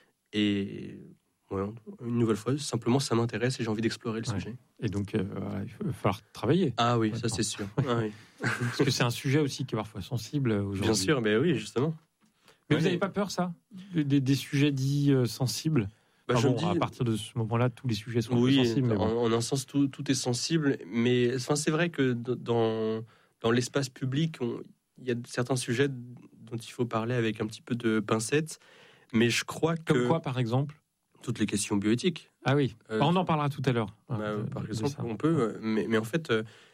Et ouais, une nouvelle fois, simplement, ça m'intéresse et j'ai envie d'explorer le ouais. sujet. Et donc, euh, il va falloir travailler. Ah oui, maintenant. Ça c'est sûr. Ah, oui. Parce que c'est un sujet aussi qui est parfois sensible aujourd'hui. Bien sûr, mais oui, justement. Mais ouais, vous n'avez pas peur, ça des, des sujets dits euh, sensibles ? Bah, ah je bon, dis, à partir de ce moment-là, tous les sujets sont oui, sensibles. Oui, bon. en, en un sens, tout, tout est sensible. Mais enfin, c'est vrai que dans, dans l'espace public, il y a certains sujets dont il faut parler avec un petit peu de pincette. Mais je crois que... Comme quoi, par exemple ? Toutes les questions bioéthiques. Ah oui, euh, on en parlera tout à l'heure. Bah, euh, par exemple, on peut. Mais, mais en fait...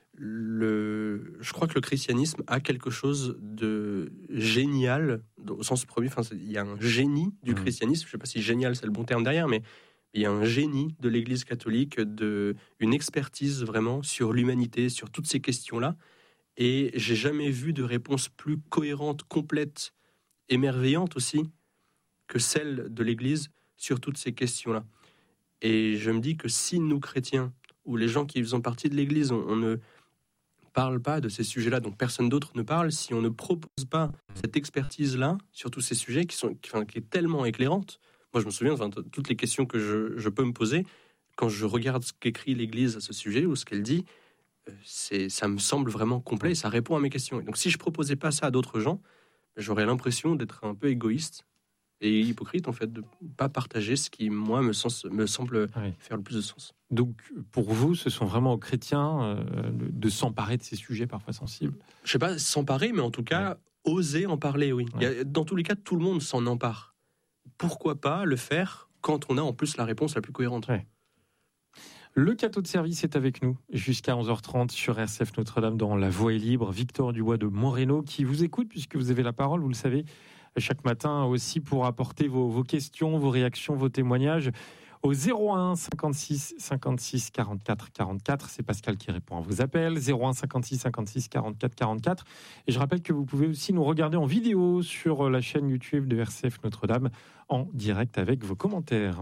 Le, je crois que le christianisme a quelque chose de génial au sens premier. Enfin, il y a un génie du mmh. christianisme. Je ne sais pas si génial c'est le bon terme derrière, mais il y a un génie de l'Église catholique, de une expertise vraiment sur l'humanité, sur toutes ces questions-là. Et j'ai jamais vu de réponse plus cohérente, complète, émerveillante aussi que celle de l'Église sur toutes ces questions-là. Et je me dis que si nous chrétiens ou les gens qui faisons partie de l'Église, on, on ne parle pas de ces sujets-là, donc personne d'autre ne parle, si on ne propose pas cette expertise-là sur tous ces sujets qui, sont, qui, enfin, qui est tellement éclairante Moi, je me souviens, enfin, t- toutes les questions que je, je peux me poser, quand je regarde ce qu'écrit l'Église à ce sujet ou ce qu'elle dit, euh, c'est, ça me semble vraiment complet et ça répond à mes questions. Et donc, si je proposais pas ça à d'autres gens, j'aurais l'impression d'être un peu égoïste et hypocrite, en fait, de ne pas partager ce qui, moi, me, sens, me semble Oui. faire le plus de sens. Donc, pour vous, ce sont vraiment aux chrétiens euh, de, de s'emparer de ces sujets parfois sensibles. Je sais pas, s'emparer, mais en tout cas, ouais. oser en parler, oui. Ouais. Il y a, dans tous les cas, tout le monde s'en empare. Pourquoi pas le faire quand on a en plus la réponse la plus cohérente? Ouais. Le cateau de service est avec nous jusqu'à onze heures trente sur R C F Notre-Dame dans La Voix est libre. Victor Dubois de Moreno qui vous écoute puisque vous avez la parole, vous le savez, chaque matin aussi pour apporter vos, vos questions, vos réactions, vos témoignages au zéro un cinquante-six cinquante-six quarante-quatre quarante-quatre. C'est Pascal qui répond à vos appels. zéro un cinquante-six cinquante-six quarante-quatre quarante-quatre. Et je rappelle que vous pouvez aussi nous regarder en vidéo sur la chaîne YouTube de R C F Notre-Dame en direct avec vos commentaires.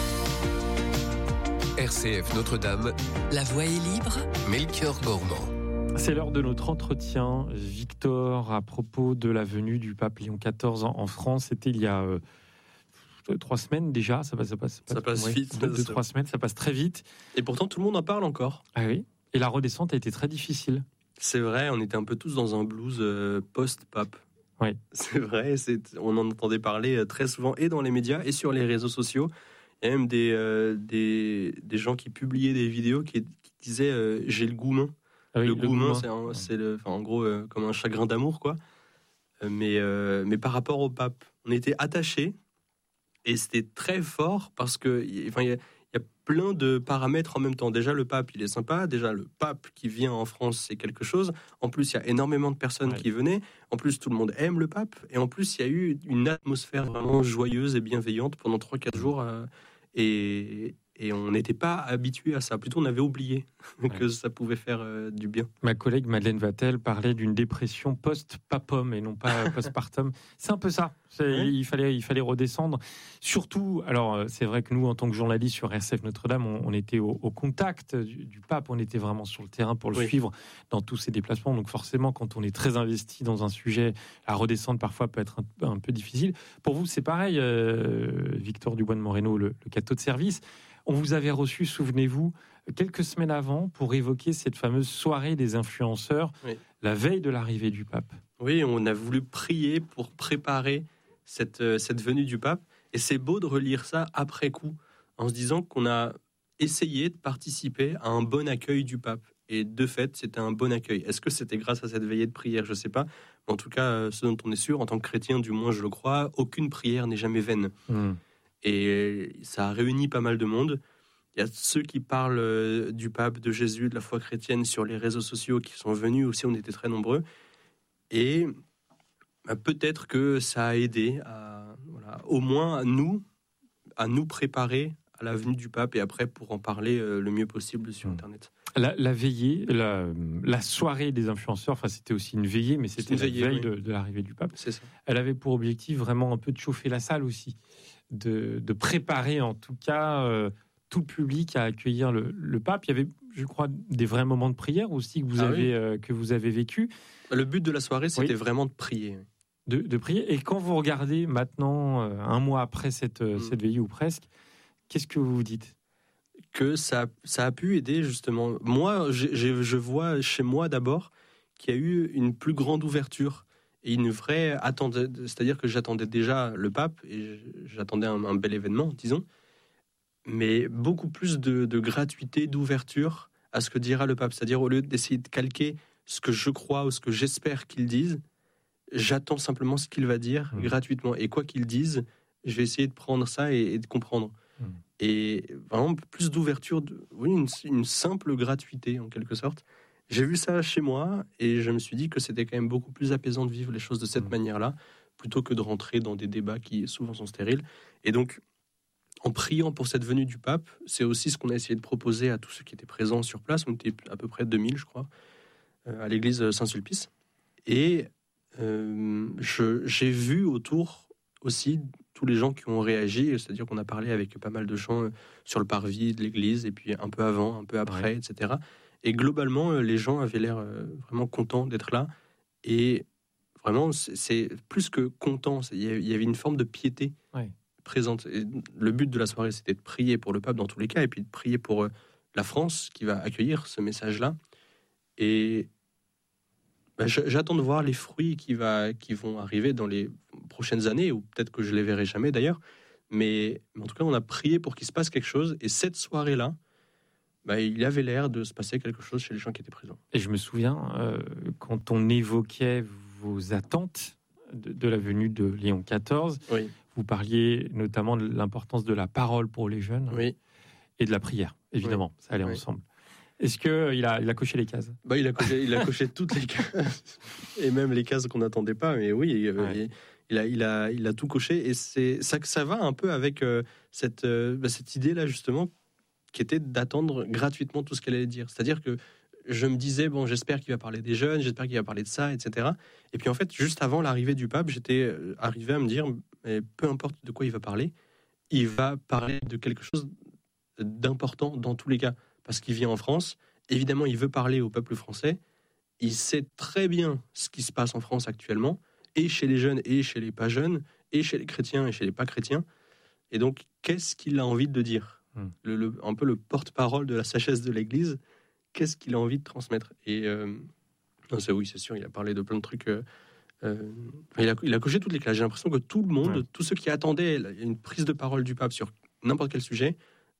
R C F Notre-Dame, La Voix est libre, Melchior Gormand. C'est l'heure de notre entretien, Victor, à propos de la venue du pape Léon quatorze en France. C'était il y a euh, trois semaines déjà. Ça passe, ça passe, ça passe ouais, vite. Deux, deux, trois semaines, ça passe très vite. Et pourtant, tout le monde en parle encore. Ah oui. Et la redescente a été très difficile. C'est vrai, on était un peu tous dans un blues euh, post-pape. Oui. C'est vrai, c'est, on en entendait parler très souvent et dans les médias et sur les réseaux sociaux. Il y a même des, euh, des, des gens qui publiaient des vidéos qui, qui disaient euh, « j'ai le goumin ». Ah oui, le, le goumin, goumin. c'est, un, c'est le, enfin, en gros euh, comme un chagrin d'amour, quoi. Euh, mais, euh, mais par rapport au pape, on était attachés et c'était très fort parce que, enfin, il y a, il y a plein de paramètres en même temps. Déjà, le pape, il est sympa. Déjà, le pape qui vient en France, c'est quelque chose. En plus, il y a énormément de personnes Ouais. qui venaient. En plus, tout le monde aime le pape. Et en plus, il y a eu une atmosphère vraiment joyeuse et bienveillante pendant trois quatre jours. Euh, et, et on n'était pas habitué à ça. Plutôt, on avait oublié que Ouais. ça pouvait faire euh, du bien. Ma collègue Madeleine Vatel parlait d'une dépression post-papum et non pas postpartum. C'est un peu ça. C'est, Ouais. il, fallait, il fallait redescendre. Surtout, alors c'est vrai que nous, en tant que journalistes sur R C F Notre-Dame, on, on était au, au contact du, du pape, on était vraiment sur le terrain pour le Oui. suivre dans tous ses déplacements. Donc forcément, quand on est très investi dans un sujet, la redescendre parfois peut être un, un peu difficile. Pour vous, c'est pareil, euh, Victor Dubois de Moreno, le, le cateau de service. On vous avait reçu, souvenez-vous, quelques semaines avant pour évoquer cette fameuse soirée des influenceurs, Oui. la veille de l'arrivée du pape. Oui, on a voulu prier pour préparer cette, euh, cette venue du pape. Et c'est beau de relire ça après coup, en se disant qu'on a essayé de participer à un bon accueil du pape. Et de fait, c'était un bon accueil. Est-ce que c'était grâce à cette veillée de prière? Je ne sais pas. Mais en tout cas, euh, ce dont on est sûr, en tant que chrétien, du moins je le crois, aucune prière n'est jamais vaine. Mmh. Et ça a réuni pas mal de monde. Il y a ceux qui parlent euh, du pape, de Jésus, de la foi chrétienne sur les réseaux sociaux qui sont venus aussi, on était très nombreux. Et bah, peut-être que ça a aidé à, voilà, au moins à nous, à nous préparer à la venue du pape et après pour en parler euh, le mieux possible sur Mmh. Internet. La, la veillée, la, la soirée des influenceurs, enfin c'était aussi une veillée, mais c'était une la veillée, veille oui. de, de l'arrivée du pape. C'est ça. Elle avait pour objectif vraiment un peu de chauffer la salle aussi, de, de préparer en tout cas euh, tout le public à accueillir le, le pape. Il y avait, je crois, des vrais moments de prière aussi que vous Ah avez oui. euh, que vous avez vécu, Le but de la soirée, c'était Oui. vraiment de prier. de, de prier. Et quand vous regardez maintenant, euh, un mois après cette, euh, Mm. cette veillée ou presque, qu'est-ce que vous vous dites? Que ça, ça a pu aider justement. Moi, j'ai- j'ai- je vois chez moi d'abord qu'il y a eu une plus grande ouverture et une vraie attente. C'est-à-dire que j'attendais déjà le pape et j'attendais un, un bel événement, disons, mais beaucoup plus de, de gratuité, d'ouverture à ce que dira le pape. C'est-à-dire au lieu d'essayer de calquer ce que je crois ou ce que j'espère qu'il dise, j'attends simplement ce qu'il va dire Mmh. gratuitement. Et quoi qu'il dise, je vais essayer de prendre ça et, et de comprendre. Mmh. Et vraiment plus d'ouverture, de, oui, une, une simple gratuité en quelque sorte. J'ai vu ça chez moi et je me suis dit que c'était quand même beaucoup plus apaisant de vivre les choses de cette Mmh. manière-là, plutôt que de rentrer dans des débats qui souvent sont stériles. Et donc, en priant pour cette venue du pape, c'est aussi ce qu'on a essayé de proposer à tous ceux qui étaient présents sur place. On était à peu près deux mille, je crois, euh, à l'église Saint-Sulpice. Et euh, je, j'ai vu autour aussi tous les gens qui ont réagi, c'est-à-dire qu'on a parlé avec pas mal de gens euh, sur le parvis de l'église, et puis un peu avant, un peu après, Ouais. et cetera. Et globalement, euh, les gens avaient l'air euh, vraiment contents d'être là. Et vraiment, c'est, c'est plus que content, c'est- il y a- il y avait une forme de piété Ouais. présente. Et le but de la soirée, c'était de prier pour le pape dans tous les cas, et puis de prier pour euh, la France qui va accueillir ce message-là. Et ben, j'attends de voir les fruits qui, va, qui vont arriver dans les prochaines années, ou peut-être que je les verrai jamais d'ailleurs. Mais, mais en tout cas, on a prié pour qu'il se passe quelque chose. Et cette soirée-là, ben, il avait l'air de se passer quelque chose chez les gens qui étaient présents. Et je me souviens, euh, quand on évoquait vos attentes de, de la venue de Léon quatorze, oui. vous parliez notamment de l'importance de la parole pour les jeunes oui. et de la prière, évidemment. Oui. Ça allait oui. ensemble. Est-ce qu'il a, il a coché les cases ? bah, il, a coché, il a coché toutes les cases, et même les cases qu'on n'attendait pas. Mais oui, ouais. il, il, a, il, a, il a tout coché. Et c'est, ça, ça va un peu avec euh, cette, euh, bah, cette idée-là, justement, qui était d'attendre gratuitement tout ce qu'elle allait dire. C'est-à-dire que je me disais, bon, j'espère qu'il va parler des jeunes, j'espère qu'il va parler de ça, et cetera. Et puis en fait, juste avant l'arrivée du pape, j'étais arrivé à me dire, mais peu importe de quoi il va parler, il va parler de quelque chose d'important dans tous les cas. Parce qu'il vient en France, évidemment, il veut parler au peuple français. Il sait très bien ce qui se passe en France actuellement, et chez les jeunes, et chez les pas jeunes, et chez les chrétiens, et chez les pas chrétiens. Et donc, qu'est-ce qu'il a envie de dire ? hmm. le, le, Un peu le porte-parole de la sagesse de l'Église, qu'est-ce qu'il a envie de transmettre ? Et euh, non, c'est, oui, c'est sûr, il a parlé de plein de trucs. Euh, euh, il, a, il a coché toutes les classes. J'ai l'impression que tout le monde, ouais. tous ceux qui attendaient une prise de parole du pape sur n'importe quel sujet,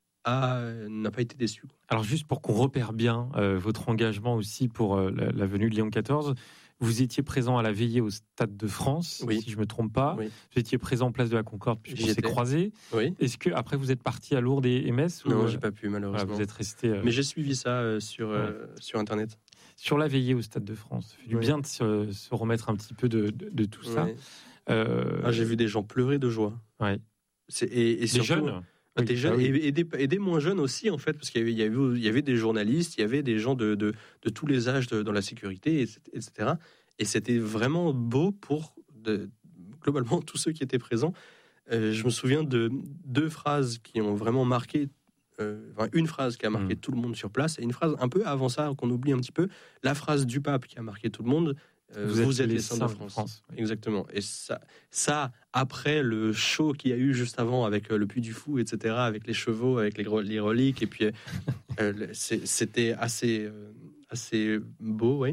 A, n'a pas été déçu. Alors juste pour qu'on repère bien euh, votre engagement aussi pour euh, la, la venue de Léon quatorze, vous étiez présent à la veillée au Stade de France, oui. si je ne me trompe pas. Oui. Vous étiez présent en place de la Concorde puisqu'on s'est croisés. Oui. Est-ce que après vous êtes parti à Lourdes et Metz ? Non, ou... j'ai pas pu malheureusement. Voilà, vous êtes resté. Euh... Mais j'ai suivi ça euh, sur ouais. euh, sur internet. Sur la veillée au Stade de France, ça fait du oui. bien de se, se remettre un petit peu de, de, de tout ça. Oui. Euh... Ah, j'ai vu des gens pleurer de joie. Ouais. C'est, et, et surtout, des jeunes. Oui, des jeunes ah oui. et, et, des, et des moins jeunes aussi en fait, parce qu'il y avait, il y avait, il y avait des journalistes, il y avait des gens de, de, de tous les âges de, dans la sécurité, et cetera. Et c'était vraiment beau pour de, globalement tous ceux qui étaient présents. Euh, je me souviens de deux phrases qui ont vraiment marqué, euh, enfin une phrase qui a marqué mmh. tout le monde sur place, et une phrase un peu avant ça qu'on oublie un petit peu, la phrase du pape qui a marqué tout le monde. Euh, vous, vous êtes, êtes les saints de France. France oui. Exactement. Et ça, ça, après le show qu'il y a eu juste avant avec euh, le Puy du Fou, et cetera, avec les chevaux, avec les, les reliques, et puis euh, c'est, c'était assez, euh, assez beau, oui,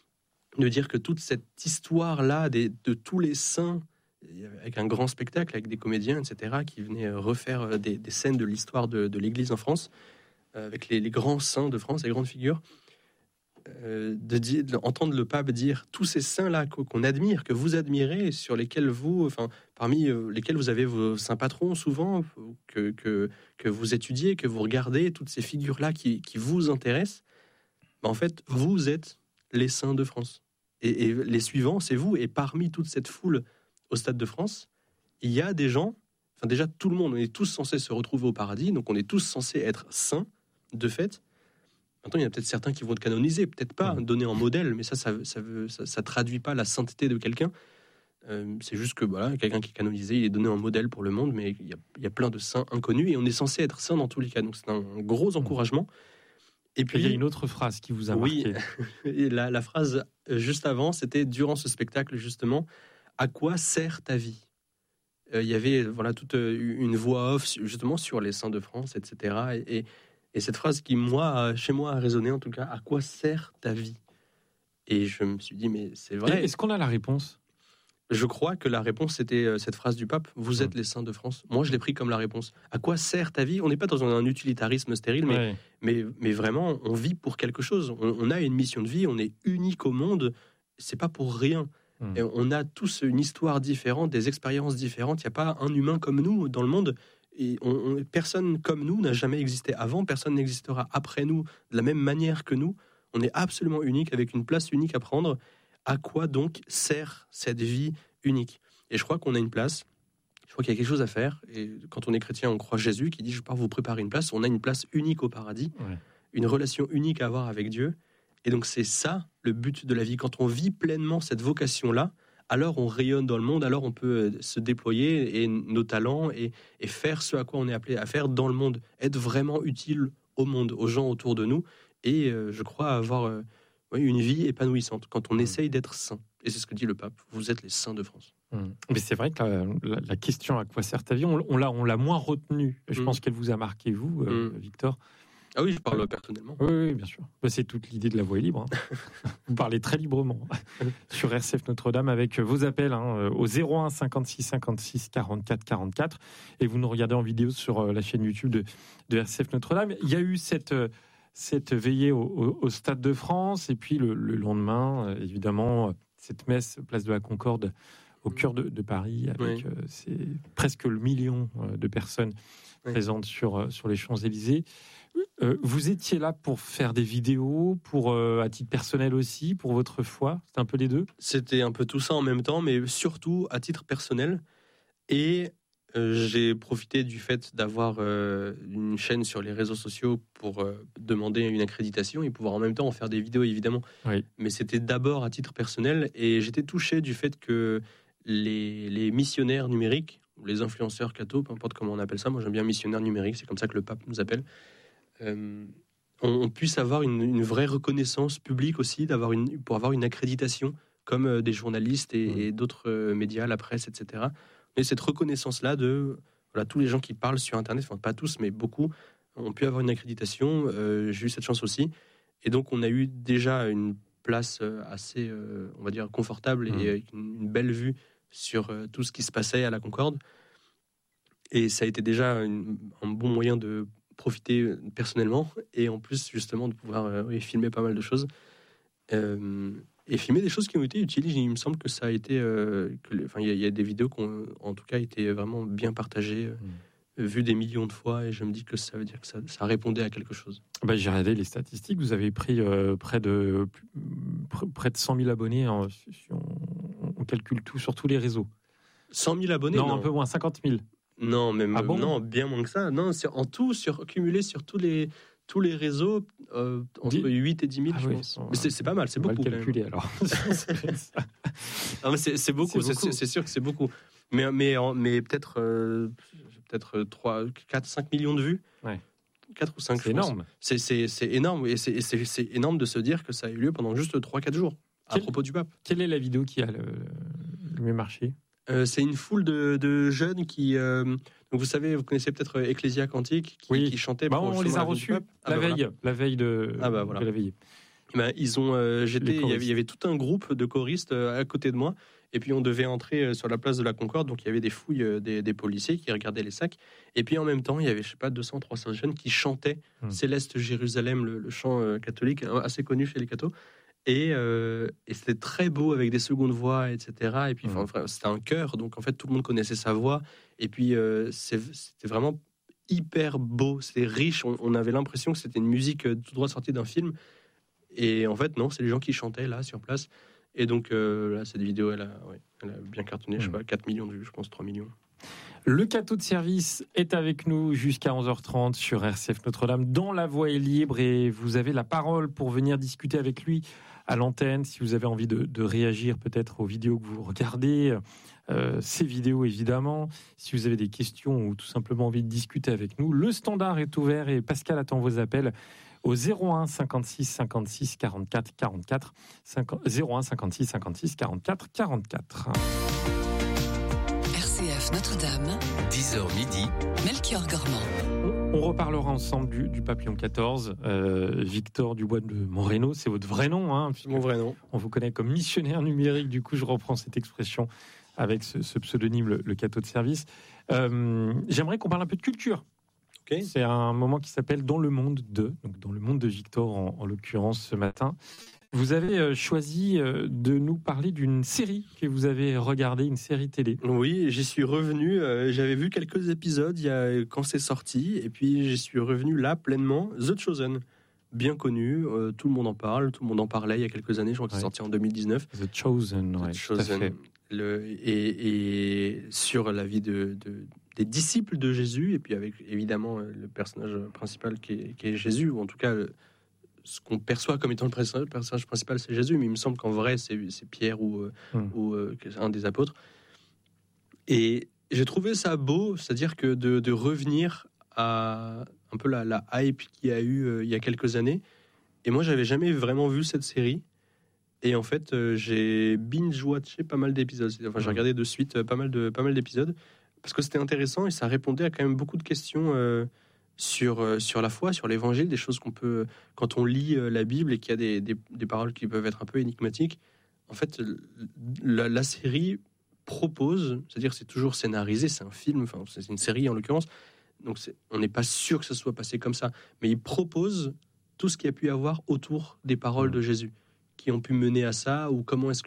de dire que toute cette histoire-là des, de tous les saints, avec un grand spectacle, avec des comédiens, et cetera, qui venaient refaire des, des scènes de l'histoire de, de l'Église en France, euh, avec les, les grands saints de France, les grandes figures. Euh, de dire, d'entendre le pape dire tous ces saints-là qu'on admire, que vous admirez, sur lesquels vous, enfin, parmi lesquels vous avez vos saints patrons souvent, que, que, que vous étudiez, que vous regardez, toutes ces figures-là qui, qui vous intéressent, ben en fait, vous êtes les saints de France. Et, et les suivants, c'est vous. Et parmi toute cette foule au Stade de France, il y a des gens, enfin déjà tout le monde, on est tous censés se retrouver au paradis, donc on est tous censés être saints, de fait. Maintenant, il y a peut-être certains qui vont être canonisés, peut-être pas mmh. donnés en modèle, mais ça, ça, ça, veut, ça, ça traduit pas la sainteté de quelqu'un. Euh, c'est juste que voilà, quelqu'un qui est canonisé, il est donné en modèle pour le monde, mais il y a, il y a plein de saints inconnus et on est censé être saints dans tous les cas. Donc c'est un gros encouragement. Et puis et il y a une autre phrase qui vous a marqué. Oui, la, la phrase juste avant, c'était durant ce spectacle justement, à quoi sert ta vie ? euh, Il y avait voilà toute une voix off justement sur les saints de France, et cetera. Et, et Et cette phrase qui, moi, chez moi, a résonné, en tout cas, à quoi sert ta vie ? Et je me suis dit, mais c'est vrai. Et est-ce qu'on a la réponse ? Je crois que la réponse, c'était cette phrase du pape. Vous êtes mmh. les saints de France. Moi, je l'ai pris comme la réponse. À quoi sert ta vie ? On n'est pas dans un utilitarisme stérile, mais, ouais. mais, mais vraiment, on vit pour quelque chose. On, on a une mission de vie, on est unique au monde. C'est pas pour rien. Mmh. Et on a tous une histoire différente, des expériences différentes. Il n'y a pas un humain comme nous dans le monde. Et on, on, personne comme nous n'a jamais existé avant, personne n'existera après nous de la même manière que nous. On est absolument unique, avec une place unique à prendre. À quoi donc sert cette vie unique ? Et je crois qu'on a une place, je crois qu'il y a quelque chose à faire. Et quand on est chrétien, on croit Jésus qui dit « Je pars vous préparer une place ». On a une place unique au paradis, ouais. une relation unique à avoir avec Dieu. Et donc c'est ça le but de la vie. Quand on vit pleinement cette vocation-là, alors on rayonne dans le monde, alors on peut se déployer et nos talents et, et faire ce à quoi on est appelé à faire dans le monde, être vraiment utile au monde, aux gens autour de nous. Et euh, je crois avoir euh, oui, une vie épanouissante, quand on essaye d'être saint. Et c'est ce que dit le pape, vous êtes les saints de France. Mmh. Mais c'est vrai que la, la, la question à quoi sert ta vie, on, on, l'a, on l'a moins retenue. Je mmh. pense qu'elle vous a marqué, vous, euh, mmh. Victor. Ah oui, je parle euh, personnellement. Oui, oui, bien sûr. C'est toute l'idée de la voix est libre. Hein. Vous parlez très librement sur R C F Notre-Dame avec vos appels hein, au zéro un cinquante-six cinquante-six quarante-quatre quarante-quatre et vous nous regardez en vidéo sur la chaîne YouTube de, de R C F Notre-Dame. Il y a eu cette, cette veillée au, au, au Stade de France et puis le, le lendemain, évidemment, cette messe place de la Concorde au cœur de, de Paris avec oui. euh, c'est presque le million de personnes oui. présentes sur, sur les Champs-Élysées. Euh, vous étiez là pour faire des vidéos, pour euh, à titre personnel aussi, pour votre foi. C'était un peu les deux. C'était un peu tout ça en même temps, mais surtout à titre personnel. Et euh, j'ai profité du fait d'avoir euh, une chaîne sur les réseaux sociaux pour euh, demander une accréditation et pouvoir en même temps en faire des vidéos, évidemment. Oui. Mais c'était d'abord à titre personnel, et j'étais touché du fait que les, les missionnaires numériques, ou les influenceurs cathos, peu importe comment on appelle ça, moi j'aime bien missionnaire numérique, c'est comme ça que le pape nous appelle. Euh, on, on puisse avoir une, une vraie reconnaissance publique aussi, d'avoir une, pour avoir une accréditation comme euh, des journalistes et, mmh. et d'autres euh, médias, la presse, et cetera. Et cette reconnaissance-là de voilà, tous les gens qui parlent sur Internet, enfin pas tous, mais beaucoup, ont pu avoir une accréditation. Euh, j'ai eu cette chance aussi. Et donc on a eu déjà une place assez, euh, on va dire, confortable mmh. et avec une, une belle vue sur euh, tout ce qui se passait à la Concorde. Et ça a été déjà une, un bon moyen de profiter personnellement et en plus justement de pouvoir euh, oui, filmer pas mal de choses euh, et filmer des choses qui ont été utiles. Il me semble que ça a été euh, enfin il y, y a des vidéos qui ont en tout cas été vraiment bien partagées mmh. vues des millions de fois et je me dis que ça veut dire que ça, ça répondait à quelque chose. Bah, j'ai regardé les statistiques, vous avez pris euh, près de pr- près de cent mille abonnés en, on, on calcule tout sur tous les réseaux. cent mille abonnés non, non, un peu moins, cinquante mille. Non, même ah bon non, bien moins que ça. Non, c'est en tout, sur, cumulé sur tous les, tous les réseaux, euh, entre dix... huit et dix mille, ah je oui, pense. Mais c'est, c'est pas mal, c'est on beaucoup. On va le calculer alors. non, mais c'est, c'est beaucoup, c'est, beaucoup. C'est, c'est sûr que c'est beaucoup. Mais, mais, mais peut-être, euh, peut-être trois, quatre, cinq millions de vues. Ouais. quatre ou cinq, c'est énorme. C'est, c'est, c'est énorme. Et c'est, c'est, c'est énorme de se dire que ça a eu lieu pendant juste trois quatre jours, à Quel, propos du pape. Quelle est la vidéo qui a le, le mieux marché? Euh, c'est une foule de, de jeunes qui, euh, donc vous savez, vous connaissez peut-être Ecclesia Cantique, qui, oui. qui chantait. Bah, on les a reçus la ah, veille, bah, voilà. la veille de, ah, bah, voilà. de la veille. Ben, ils ont, euh, j'étais, il y, avait, il y avait tout un groupe de choristes euh, à côté de moi, et puis on devait entrer euh, sur la place de la Concorde, donc il y avait des fouilles euh, des, des policiers qui regardaient les sacs, et puis en même temps il y avait, je sais pas, deux cents, trois cents jeunes qui chantaient hum. Céleste Jérusalem, le, le chant euh, catholique assez connu chez les cathos. Et, euh, et c'était très beau avec des secondes voix, et cetera. Et puis, mmh. enfin, c'était un chœur, donc en fait, tout le monde connaissait sa voix. Et puis, euh, c'est, c'était vraiment hyper beau, c'était riche. On, on avait l'impression que c'était une musique tout droit sortie d'un film. Et en fait, non, c'est les gens qui chantaient là, sur place. Et donc, euh, là, cette vidéo, elle a, ouais, elle a bien cartonné, mmh. je sais pas, quatre millions de vues, je pense, trois millions. Le catho de service est avec nous jusqu'à onze heures trente sur R C F Notre-Dame, dans La Voix est libre, et vous avez la parole pour venir discuter avec lui à l'antenne, si vous avez envie de, de réagir peut-être aux vidéos que vous regardez, euh, ces vidéos évidemment, si vous avez des questions ou tout simplement envie de discuter avec nous, le standard est ouvert et Pascal attend vos appels au zéro un cinquante-six cinquante-six quarante-quatre quarante-quatre, zéro un cinquante-six cinquante-six quarante-quatre quarante-quatre. R C F Notre-Dame, dix heures midi, Melchior Gormand. On reparlera ensemble du, du papillon quatorze. Euh, Victor Dubois de Moreno, c'est votre vrai nom. Hein, mon vrai nom. On vous connaît comme missionnaire numérique. Du coup, je reprends cette expression avec ce, ce pseudonyme, le, le catho de service. Euh, j'aimerais qu'on parle un peu de culture. Okay. C'est un moment qui s'appelle Dans le monde de, donc dans le monde de Victor en, en l'occurrence ce matin. Vous avez choisi de nous parler d'une série que vous avez regardée, une série télé. Oui, j'y suis revenu. Euh, j'avais vu quelques épisodes il y a, quand c'est sorti, et puis j'y suis revenu là pleinement. The Chosen, bien connu, euh, tout le monde en parle, tout le monde en parlait il y a quelques années. Je crois que ouais. c'est sorti en deux mille dix-neuf. The Chosen, ouais, The Chosen. Le, et, et sur la vie de, de, des disciples de Jésus, et puis avec évidemment le personnage principal qui est, qui est Jésus, ou en tout cas ce qu'on perçoit comme étant le personnage principal, c'est Jésus, mais il me semble qu'en vrai, c'est, c'est Pierre ou, mmh. ou euh, un des apôtres. Et j'ai trouvé ça beau, c'est-à-dire que de, de revenir à un peu la, la hype qu'il y a eu euh, il y a quelques années, Et moi, j'avais jamais vraiment vu cette série. Et en fait, euh, j'ai binge-watché pas mal d'épisodes. Enfin, j'ai regardé de suite euh, pas mal de pas mal d'épisodes parce que c'était intéressant et ça répondait à quand même beaucoup de questions euh, sur euh, sur la foi, sur l'Évangile, des choses qu'on peut quand on lit euh, la Bible et qu'il y a des, des des paroles qui peuvent être un peu énigmatiques. En fait, la, la série propose, c'est-à-dire c'est toujours scénarisé, c'est un film, enfin c'est une série en l'occurrence. Donc c'est, on n'est pas sûr que ça soit passé comme ça, mais il propose tout ce qu'il y a pu y avoir autour des paroles de Jésus, qui ont pu mener à ça, ou comment est-ce